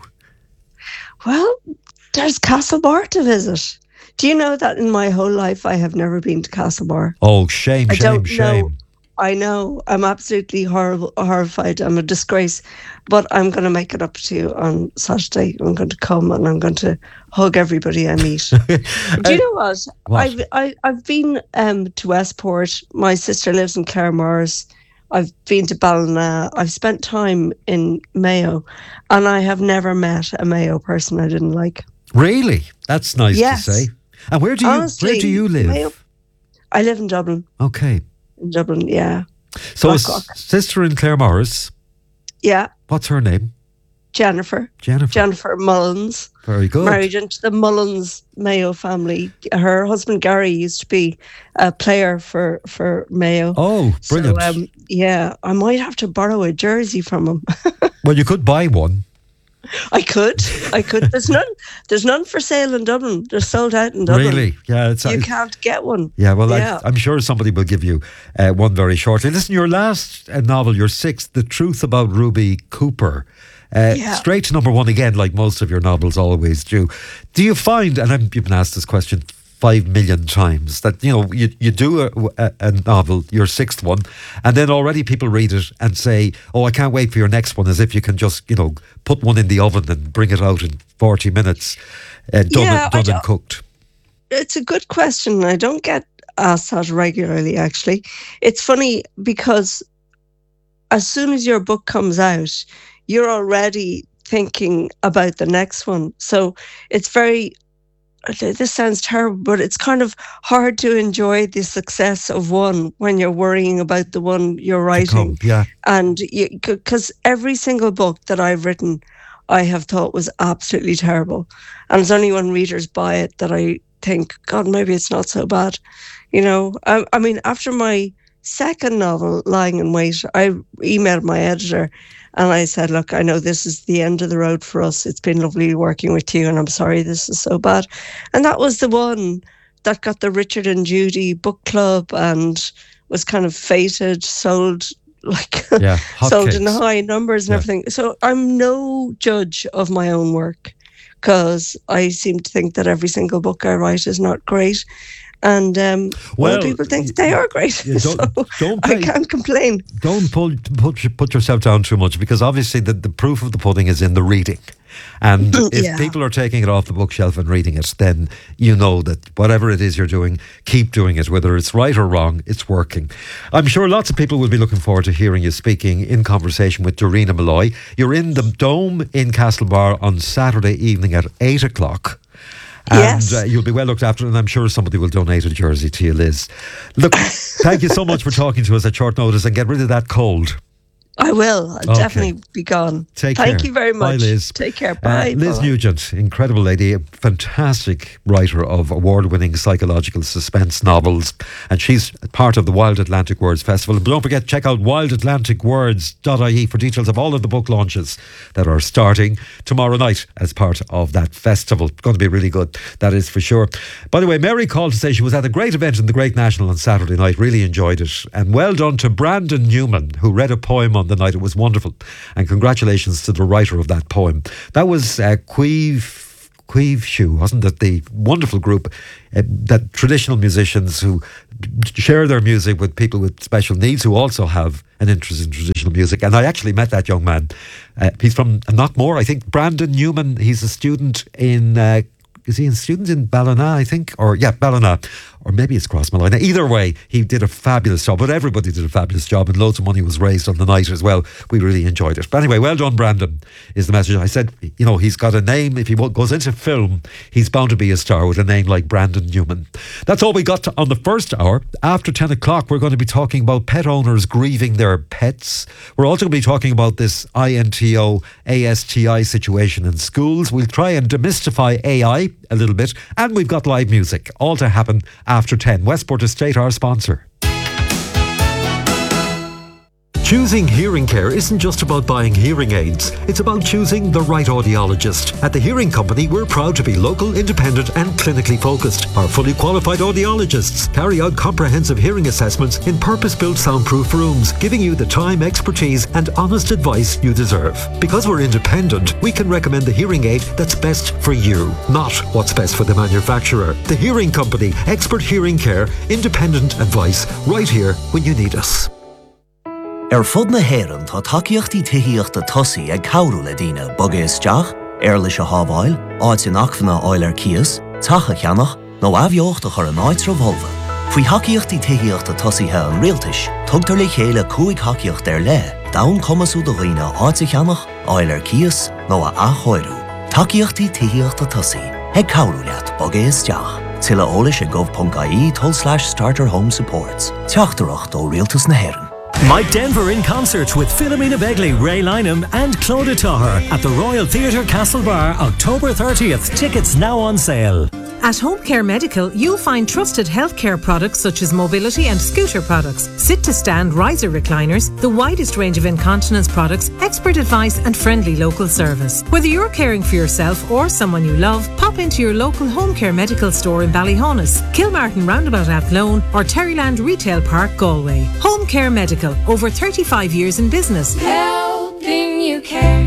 Speaker 23: Well, there's Castlebar to visit. Do you know that in my whole life I have never been to Castlebar?
Speaker 1: Oh, shame,
Speaker 23: I
Speaker 1: shame,
Speaker 23: don't
Speaker 1: shame.
Speaker 23: know. I know. I'm absolutely horrible, horrified. I'm a disgrace. But I'm going to make it up to you on Saturday. I'm going to come and I'm going to hug everybody I meet. Do you know what?
Speaker 1: What?
Speaker 23: I've I, I've been um, to Westport. My sister lives in Claremorris. I've been to Ballina. I've spent time in Mayo, and I have never met a Mayo person I didn't like.
Speaker 1: Really? That's nice
Speaker 23: Yes.
Speaker 1: to say. And where do you
Speaker 23: Honestly,
Speaker 1: where do you live?
Speaker 23: Mayo, I live in Dublin.
Speaker 1: Okay.
Speaker 23: In Dublin, yeah.
Speaker 1: So a
Speaker 23: Blackrock.
Speaker 1: s- sister in Claremorris.
Speaker 23: Yeah,
Speaker 1: What's her name?
Speaker 23: Jennifer.
Speaker 1: Jennifer.
Speaker 23: Jennifer Mullins.
Speaker 1: Very good.
Speaker 23: Married into the Mullins Mayo family. Her husband Gary used to be a player for, for Mayo.
Speaker 1: Oh, brilliant.
Speaker 23: So, um, yeah, I might have to borrow a jersey from him.
Speaker 1: Well, you could buy one.
Speaker 23: I could. I could. There's none. There's none for sale in Dublin. They're sold out in Dublin.
Speaker 1: Really? Yeah. It's,
Speaker 23: You
Speaker 1: I-
Speaker 23: can't get one.
Speaker 1: Yeah, well,
Speaker 23: Yeah.
Speaker 1: I, I'm sure somebody will give you uh, one very shortly. Listen, your last uh, novel, your sixth, The Truth About Ruby Cooper. Uh,
Speaker 23: Yeah.
Speaker 1: Straight to number one again, like most of your novels always do. Do you find, and I'm, you've been asked this question five million times, that, you know, you, you do a, a, a novel, your sixth one, and then already people read it and say, oh, I can't wait for your next one, as if you can just, you know, put one in the oven and bring it out in forty minutes, uh, done,
Speaker 23: Yeah,
Speaker 1: and,
Speaker 23: I
Speaker 1: done and
Speaker 23: don't-
Speaker 1: cooked.
Speaker 23: It's a good question. I don't get asked that regularly, actually. It's funny because as soon as your book comes out, you're already thinking about the next one. So it's very, this sounds terrible, but it's kind of hard to enjoy the success of one when you're worrying about the one you're writing.
Speaker 1: Yeah.
Speaker 23: And because every single book that I've written, I have thought was absolutely terrible. And it's only when readers buy it that I think, God, maybe it's not so bad. You know, I, I mean, after my second novel, Lying in Wait, I emailed my editor and I said, look, I know this is the end of the road for us. It's been lovely working with you and I'm sorry this is so bad. And that was the one that got the Richard and Judy book club and was kind of fated, sold like
Speaker 1: Yeah,
Speaker 23: sold in
Speaker 1: hotcakes.
Speaker 23: high numbers and
Speaker 1: Yeah.
Speaker 23: everything. So I'm no judge of my own work because I seem to think that every single book I write is not great. And um,
Speaker 1: well,
Speaker 23: other people think they are great.
Speaker 1: Yeah, don't,
Speaker 23: so
Speaker 1: don't
Speaker 23: I
Speaker 1: pay,
Speaker 23: can't complain.
Speaker 1: Don't pull, put, put yourself down too much, because obviously the, the proof of the pudding is in the reading. And if
Speaker 23: Yeah.
Speaker 1: people are taking it off the bookshelf and reading it, then you know that whatever it is you're doing, keep doing it. Whether it's right or wrong, it's working. I'm sure lots of people will be looking forward to hearing you speaking in conversation with Dorina Malloy. You're in the Dome in Castlebar on Saturday evening at eight o'clock. And
Speaker 23: Yes.
Speaker 1: uh, you'll be well looked after, and I'm sure somebody will donate a jersey to you, Liz. Look, thank you so much for talking to us at short notice, and get rid of that cold.
Speaker 23: I will. I'll
Speaker 1: Okay.
Speaker 23: definitely be gone.
Speaker 1: Take
Speaker 23: Thank
Speaker 1: care.
Speaker 23: you very much.
Speaker 1: Bye, Liz.
Speaker 23: Take care.
Speaker 1: Uh,
Speaker 23: Bye.
Speaker 1: Liz
Speaker 23: Bye.
Speaker 1: Nugent, incredible lady, a fantastic writer of award-winning psychological suspense novels, and she's part of the Wild Atlantic Words Festival. And don't forget, check out wild atlantic words dot I E for details of all of the book launches that are starting tomorrow night as part of that festival. It's going to be really good, that is for sure. By the way, Mary called to say she was at a great event in the Great National on Saturday night, really enjoyed it, and well done to Brandon Newman, who read a poem on the night. It was wonderful, and congratulations to the writer of that poem. That was uh, Queeve Queeve Shoe, wasn't it? The wonderful group uh, that traditional musicians who share their music with people with special needs who also have an interest in traditional music. And I actually met that young man. Uh, he's from Knockmore, I think. Brandon Newman. He's a student in. Uh, is he a student in Ballina, I think? Or, yeah, Ballina. Or maybe it's Crossmolina. Either way, he did a fabulous job. But everybody did a fabulous job, and loads of money was raised on the night as well. We really enjoyed it. But anyway, well done, Brandon, is the message. I said, you know, he's got a name. If he goes into film, he's bound to be a star with a name like Brandon Newman. That's all we got to, on the first hour. After ten o'clock, we're going to be talking about pet owners grieving their pets. We're also going to be talking about this I N T O A S T I situation in schools. We'll try and demystify A I a little bit. And we've got live music, all to happen after ten. Westport Estate, our sponsor. Choosing hearing care isn't just about buying hearing aids. It's about choosing the right audiologist. At the Hearing Company, we're proud to be local, independent and clinically focused. Our fully qualified audiologists carry out comprehensive hearing assessments in purpose-built soundproof rooms, giving you the time, expertise and honest advice you deserve. Because we're independent, we can recommend the hearing aid that's best for you, not what's best for the manufacturer. The Hearing Company, expert hearing care, independent advice, right here when you need us.
Speaker 12: Er fud na héireann tá takeíochtaí tithaíochta tosaí ag cabhrú le daoine bog éisteach, ar leis a hábháil, áit in achmhanna áil ar cias, tacha cheannach, nó abheocht a chur an áit revolva. Faoi takeíochtaí tithaíochta tosaíthe an rialtais, tugtar le chéile cúig takeíocht ar le, dawn comasú do dhaoine áit a cheannach, áil ar cias, nó a achóirú. Takeíochtaí tithaíochta tosaí, ag cabhrú leat bog éisteach. Tilla ólis a gov.ie tol slash starter home supports. Teachtarach do rialtas na héireann.
Speaker 3: Mike Denver in concert with Philomena Begley, Ray Lynham and Claudia Taher at the Royal Theatre Castlebar, October thirtieth. Tickets now on sale.
Speaker 22: At Home Care Medical, you'll find trusted healthcare products such as mobility and scooter products, sit-to-stand riser recliners, the widest range of incontinence products, expert advice and friendly local service. Whether you're caring for yourself or someone you love, pop into your local Home Care Medical store in Ballyhonus, Kilmartin Roundabout Athlone or Terryland Retail Park, Galway. Home Care Medical, over thirty-five years in business.
Speaker 4: Helping you care.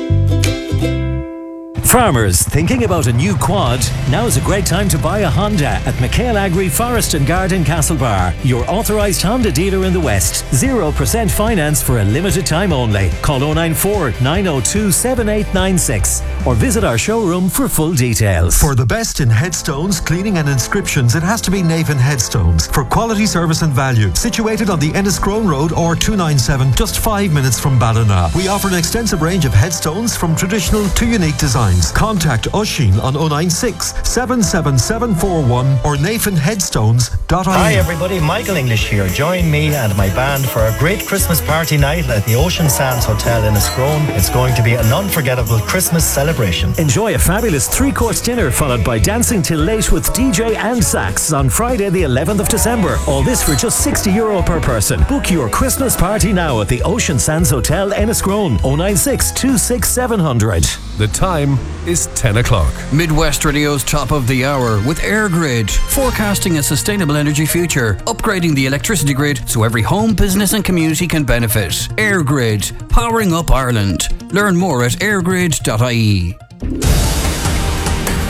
Speaker 3: Farmers thinking about a new quad? Now's a great time to buy a Honda at McHale Agri Forest and Garden Castlebar, your authorised Honda dealer in the West. zero percent finance for a limited time only. Call oh nine four, nine oh two, seven eight nine six or visit our showroom for full details.
Speaker 5: For the best in headstones, cleaning and inscriptions, it has to be Navan Headstones. For quality service and value, situated on the Enniscrone Road or two ninety-seven, just five minutes from Ballina. We offer an extensive range of headstones from traditional to unique designs. Contact Oisin on oh nine six, seven seven seven four one or nathan headstones dot I E.
Speaker 6: Hi everybody, Michael English here. Join me and my band for a great Christmas party night at the Ocean Sands Hotel in Enniscrone. It's going to be an unforgettable Christmas celebration.
Speaker 3: Enjoy a fabulous three-course dinner followed by dancing till late with D J and sax on Friday the eleventh of December. All this for just sixty euro per person. Book your Christmas party now at the Ocean Sands Hotel Enniscrone. oh nine six, two six seven hundred.
Speaker 10: The time is ten o'clock.
Speaker 7: Midwest Radio's top of the hour with AirGrid, forecasting a sustainable energy future, upgrading the electricity grid so every home, business and community can benefit. AirGrid, powering up Ireland. Learn more at airgrid dot I E.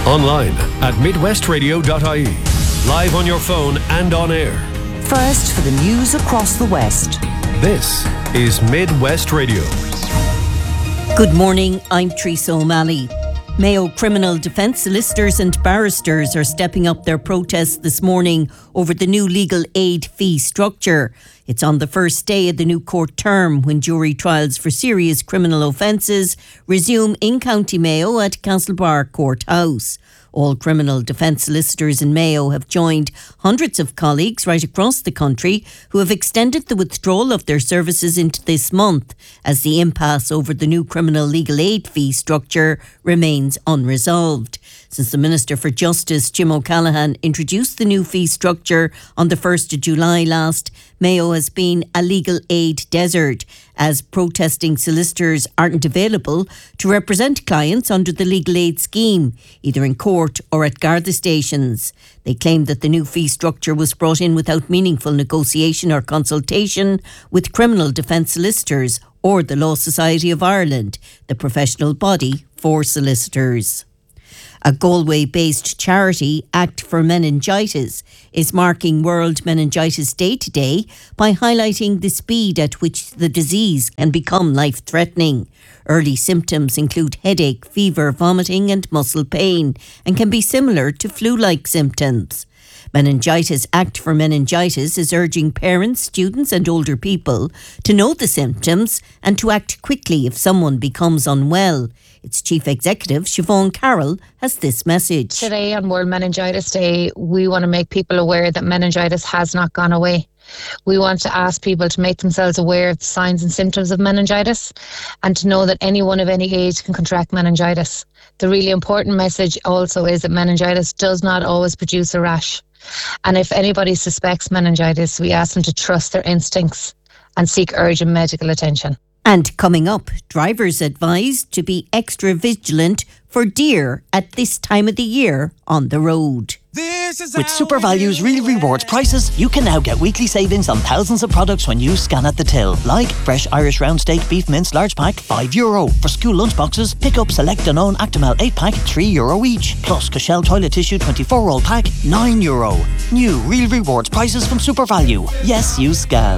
Speaker 10: Online at midwest radio dot I E. Live on your phone and on air.
Speaker 8: First for the news across the West.
Speaker 10: This is Midwest Radio.
Speaker 9: Good morning, I'm Teresa O'Malley. Mayo criminal defence solicitors and barristers are stepping up their protests this morning over the new legal aid fee structure. It's on the first day of the new court term when jury trials for serious criminal offences resume in County Mayo at Castlebar Courthouse. All criminal defence solicitors in Mayo have joined hundreds of colleagues right across the country who have extended the withdrawal of their services into this month as the impasse over the new criminal legal aid fee structure remains unresolved. Since the Minister for Justice, Jim O'Callaghan, introduced the new fee structure on the first of July last, Mayo has been a legal aid desert as protesting solicitors aren't available to represent clients under the legal aid scheme, either in court or at Garda stations. They claim that the new fee structure was brought in without meaningful negotiation or consultation with criminal defence solicitors or the Law Society of Ireland, the professional body for solicitors. A Galway-based charity, Act for Meningitis, is marking World Meningitis Day today by highlighting the speed at which the disease can become life-threatening. Early symptoms include headache, fever, vomiting and muscle pain and can be similar to flu-like symptoms. Meningitis Act for Meningitis is urging parents, students and older people to know the symptoms and to act quickly if someone becomes unwell. Its Chief Executive, Siobhan Carroll, has this message.
Speaker 11: Today on World Meningitis Day, we want to make people aware that meningitis has not gone away. We want to ask people to make themselves aware of the signs and symptoms of meningitis and to know that anyone of any age can contract meningitis. The really important message also is that meningitis does not always produce a rash. And if anybody suspects meningitis, we ask them to trust their instincts and seek urgent medical attention.
Speaker 9: And coming up, drivers advised to be extra vigilant for deer at this time of the year on the road.
Speaker 24: With SuperValue's Real Rewards prices, you can now get weekly savings on thousands of products when you scan at the till. Like fresh Irish round steak beef mince large pack, five euro. For school lunchboxes, pick up Select Danone Actimel eight pack, three euro each. Plus Cashel toilet tissue twenty-four roll pack, nine euro. New Real Rewards prices from SuperValue. Yes, you scan.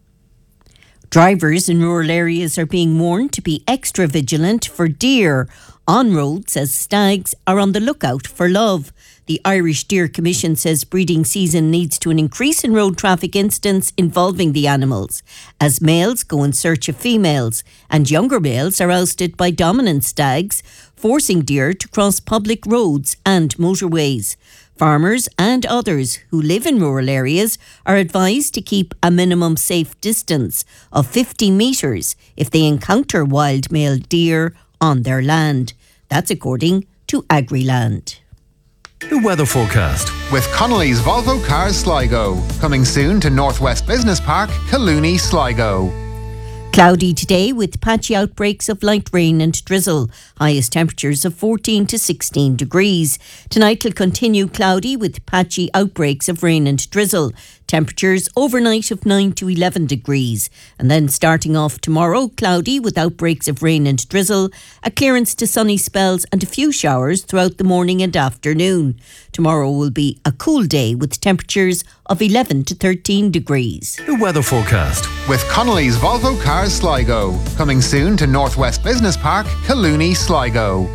Speaker 9: Drivers in rural areas are being warned to be extra vigilant for deer on roads as stags are on the lookout for love. The Irish Deer Commission says breeding season leads to an increase in road traffic incidents involving the animals as males go in search of females and younger males are ousted by dominant stags, forcing deer to cross public roads and motorways. Farmers and others who live in rural areas are advised to keep a minimum safe distance of fifty metres if they encounter wild male deer on their land. That's according to Agriland.
Speaker 10: The weather forecast
Speaker 25: with Connolly's Volvo Cars Sligo. Coming soon to Northwest Business Park, Collooney, Sligo.
Speaker 9: Cloudy today with patchy outbreaks of light rain and drizzle. Highest temperatures of fourteen to sixteen degrees. Tonight will continue cloudy with patchy outbreaks of rain and drizzle. Temperatures overnight of nine to eleven degrees. And then starting off tomorrow, cloudy with outbreaks of rain and drizzle, a clearance to sunny spells and a few showers throughout the morning and afternoon. Tomorrow will be a cool day with temperatures of eleven to thirteen degrees.
Speaker 10: The weather forecast
Speaker 25: with Connolly's Volvo Cars Sligo. Coming soon to Northwest Business Park, Collooney, Sligo.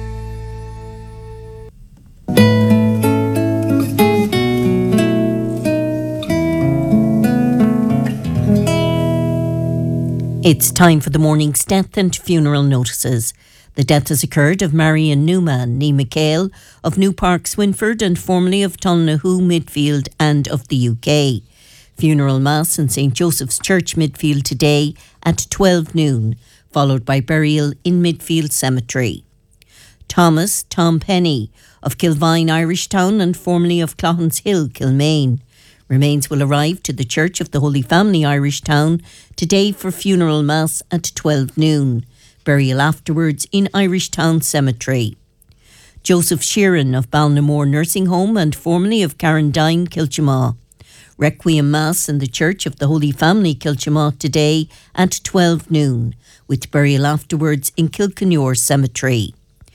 Speaker 9: It's time for the morning's death and funeral notices. The death has occurred of Marion Newman, née McHale, of New Park, Swinford, and formerly of Tulnahoe, Midfield, and of the U K. Funeral Mass in Saint Joseph's Church, Midfield, today at twelve noon, followed by burial in Midfield Cemetery. Thomas Tom Penny, of Kilvine, Irishtown, and formerly of Cloughan's Hill, Kilmaine. Remains will arrive to the Church of the Holy Family, Irishtown, today for funeral mass at twelve noon. Burial afterwards in Irishtown Cemetery. Joseph Sheeran of Balnamore Nursing Home and formerly of Carrandine, Kilchamaugh. Requiem Mass in the Church of the Holy Family, Kilchamaugh, today at twelve noon, with burial afterwards in Kilkenure Cemetery.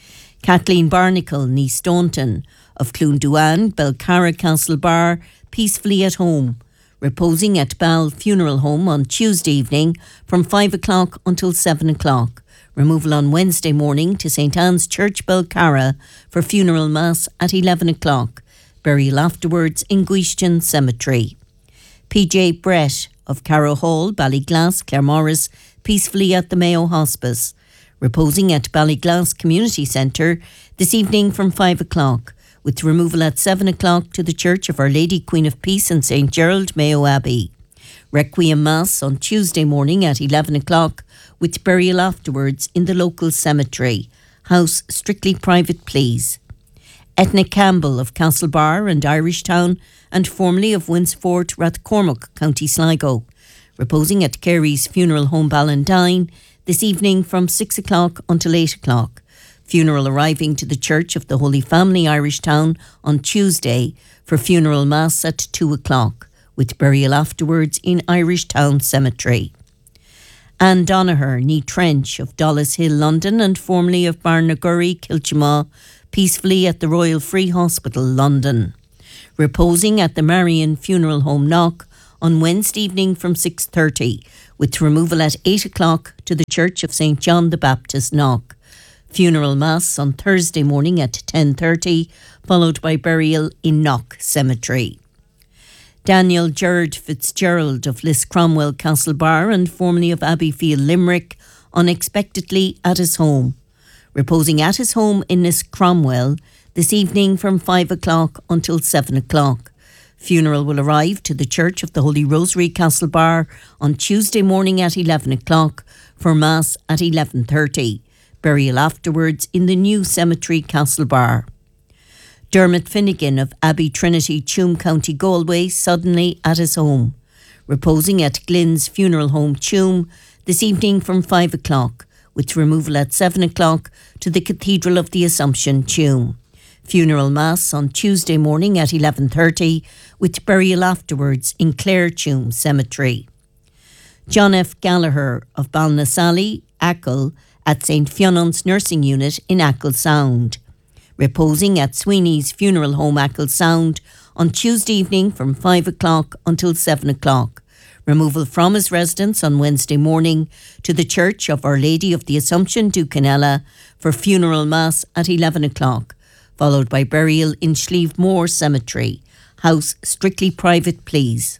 Speaker 9: Kathleen Barnacle, ní Staunton, of Clonduan, Belcarra Castlebar, peacefully at home, reposing at Ball Funeral Home on Tuesday evening from five o'clock until seven o'clock. Removal on Wednesday morning to St Anne's Church, Belcarra, for funeral mass at eleven o'clock. Burial afterwards in Guishton Cemetery. P J Brett of Carrow Hall, Ballyglass, Claremorris, peacefully at the Mayo Hospice. Reposing at Ballyglass Community Centre this evening from five o'clock, with removal at seven o'clock to the Church of Our Lady Queen of Peace in Saint Gerald, Mayo Abbey. Requiem Mass on Tuesday morning at eleven o'clock, with burial afterwards in the local cemetery. House strictly private, please. Etna Campbell of Castlebar and Irishtown, and formerly of Winsford, Rathcormac, County Sligo, reposing at Carey's Funeral Home Ballandine this evening from six o'clock until eight o'clock. Funeral arriving to the Church of the Holy Family, Irishtown, on Tuesday for funeral mass at two o'clock, with burial afterwards in Irishtown Cemetery. Anne Donaher, ní Trench of Dollis Hill, London, and formerly of Barnagurry, Kilchamaw, peacefully at the Royal Free Hospital, London. Reposing at the Marion Funeral Home, Knock, on Wednesday evening from six thirty, with removal at eight o'clock to the Church of Saint John the Baptist, Knock. Funeral Mass on Thursday morning at ten thirty, followed by burial in Knock Cemetery. Daniel Gerard Fitzgerald of Liscromwell, Castlebar, and formerly of Abbeyfield, Limerick, unexpectedly at his home. Reposing at his home in Liscromwell this evening from five o'clock until seven o'clock. Funeral will arrive to the Church of the Holy Rosary, Castlebar, on Tuesday morning at eleven o'clock for Mass at eleven thirty. Burial afterwards in the new cemetery, Castlebar. Dermot Finnegan of Abbey Trinity, Tuam, County Galway, suddenly at his home. Reposing at Glyn's Funeral Home, Tuam, this evening from five o'clock, with removal at seven o'clock to the Cathedral of the Assumption, Tuam. Funeral Mass on Tuesday morning at eleven thirty, with burial afterwards in Clare Tuam Cemetery. John F. Gallagher of Ballinasally, Achill, at Saint Fionnan's Nursing Unit in Achill Sound. Reposing at Sweeney's Funeral Home, Achill Sound, on Tuesday evening from five o'clock until seven o'clock. Removal from his residence on Wednesday morning to the Church of Our Lady of the Assumption, Ducanella, for funeral mass at eleven o'clock, followed by burial in Schlieve-Moor Cemetery. House strictly private, please.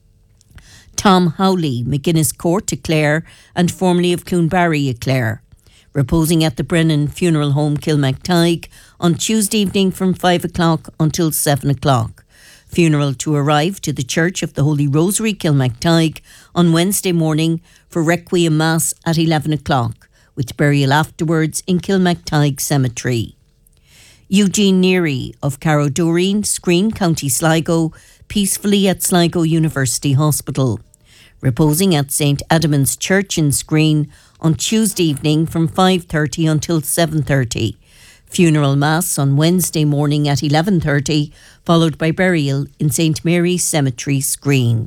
Speaker 9: Tom Howley, McGuinness Court, Clare, and formerly of Cloonbarry, Clare. Reposing at the Brennan Funeral Home, Kilmactyke, on Tuesday evening from five o'clock until seven o'clock. Funeral to arrive to the Church of the Holy Rosary, Kilmactyke, on Wednesday morning for Requiem Mass at eleven o'clock, with burial afterwards in Kilmactyke Cemetery. Eugene Neary of Carrowdoreen, Screen, County Sligo, peacefully at Sligo University Hospital. Reposing at Saint Edmund's Church in Screen on Tuesday evening from five thirty until seven thirty. Funeral Mass on Wednesday morning at eleven thirty, followed by burial in Saint Mary's Cemetery, Screen.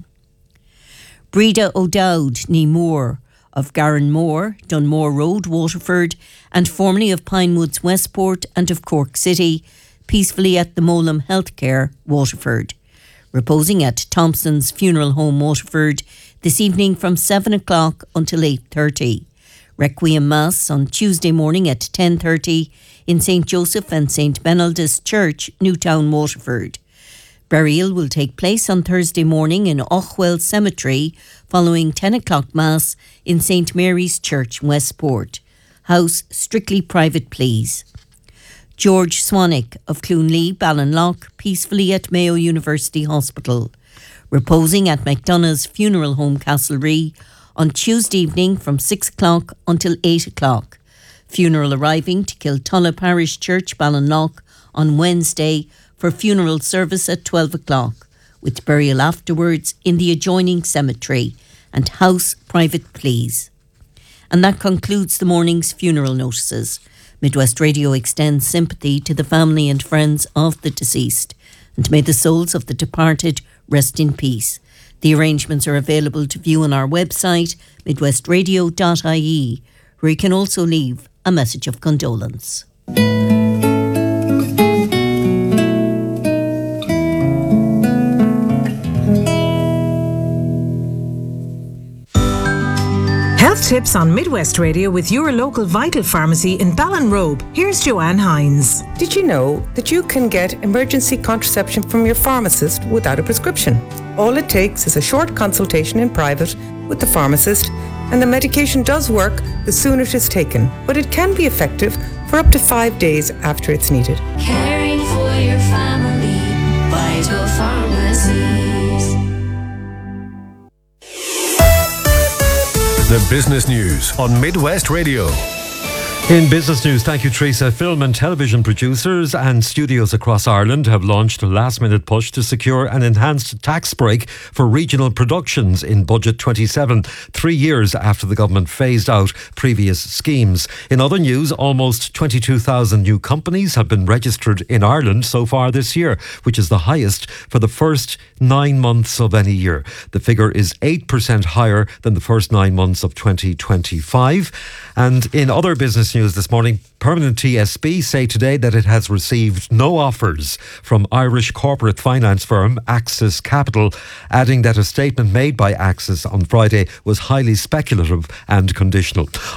Speaker 9: Breda O'Dowd, ní Moore, of Garranmore, Dunmore Road, Waterford, and formerly of Pinewoods, Westport, and of Cork City, peacefully at the Molam Healthcare, Waterford. Reposing at Thompson's Funeral Home, Waterford, this evening from seven o'clock until eight thirty. Requiem Mass on Tuesday morning at ten thirty in Saint Joseph and Saint Benaldus Church, Newtown, Waterford. Burial will take place on Thursday morning in Ochwell Cemetery, following ten o'clock Mass in Saint Mary's Church, Westport. House strictly private, please. George Swanwick of Cloonlee, Ballinlough, peacefully at Mayo University Hospital. Reposing at McDonough's Funeral Home, Castlerea, on Tuesday evening from six o'clock until eight o'clock. Funeral arriving to Kiltulla Parish Church, Ballinlough, on Wednesday for funeral service at twelve o'clock, with burial afterwards in the adjoining cemetery, and house private, please. And that concludes the morning's funeral notices. Midwest Radio extends sympathy to the family and friends of the deceased, and may the souls of the departed rest in peace. The arrangements are available to view on our website, midwest radio dot I E, where you can also leave a message of condolence.
Speaker 22: tips on Midwest Radio with your local Vital Pharmacy in Ballinrobe. Here's Joanne Hines.
Speaker 13: Did you know that you can get emergency contraception from your pharmacist without a prescription? All it takes is a short consultation in private with the pharmacist, and the medication does work the sooner it is taken, but it can be effective for up to five days after it's needed.
Speaker 4: Caring for your family, Vital Pharmacies.
Speaker 10: The business news on Midwest Radio.
Speaker 1: In business news, thank you, Teresa. Film and television producers and studios across Ireland have launched a last-minute push to secure an enhanced tax break for regional productions in Budget twenty-seven, three years after the government phased out previous schemes. In other news, almost twenty-two thousand new companies have been registered in Ireland so far this year, which is the highest for the first nine months of any year. The figure is eight percent higher than the first nine months of twenty twenty-five. And in other business news this morning, Permanent T S B say today that it has received no offers from Irish corporate finance firm Axis Capital, adding that a statement made by Axis on Friday was highly speculative and conditional.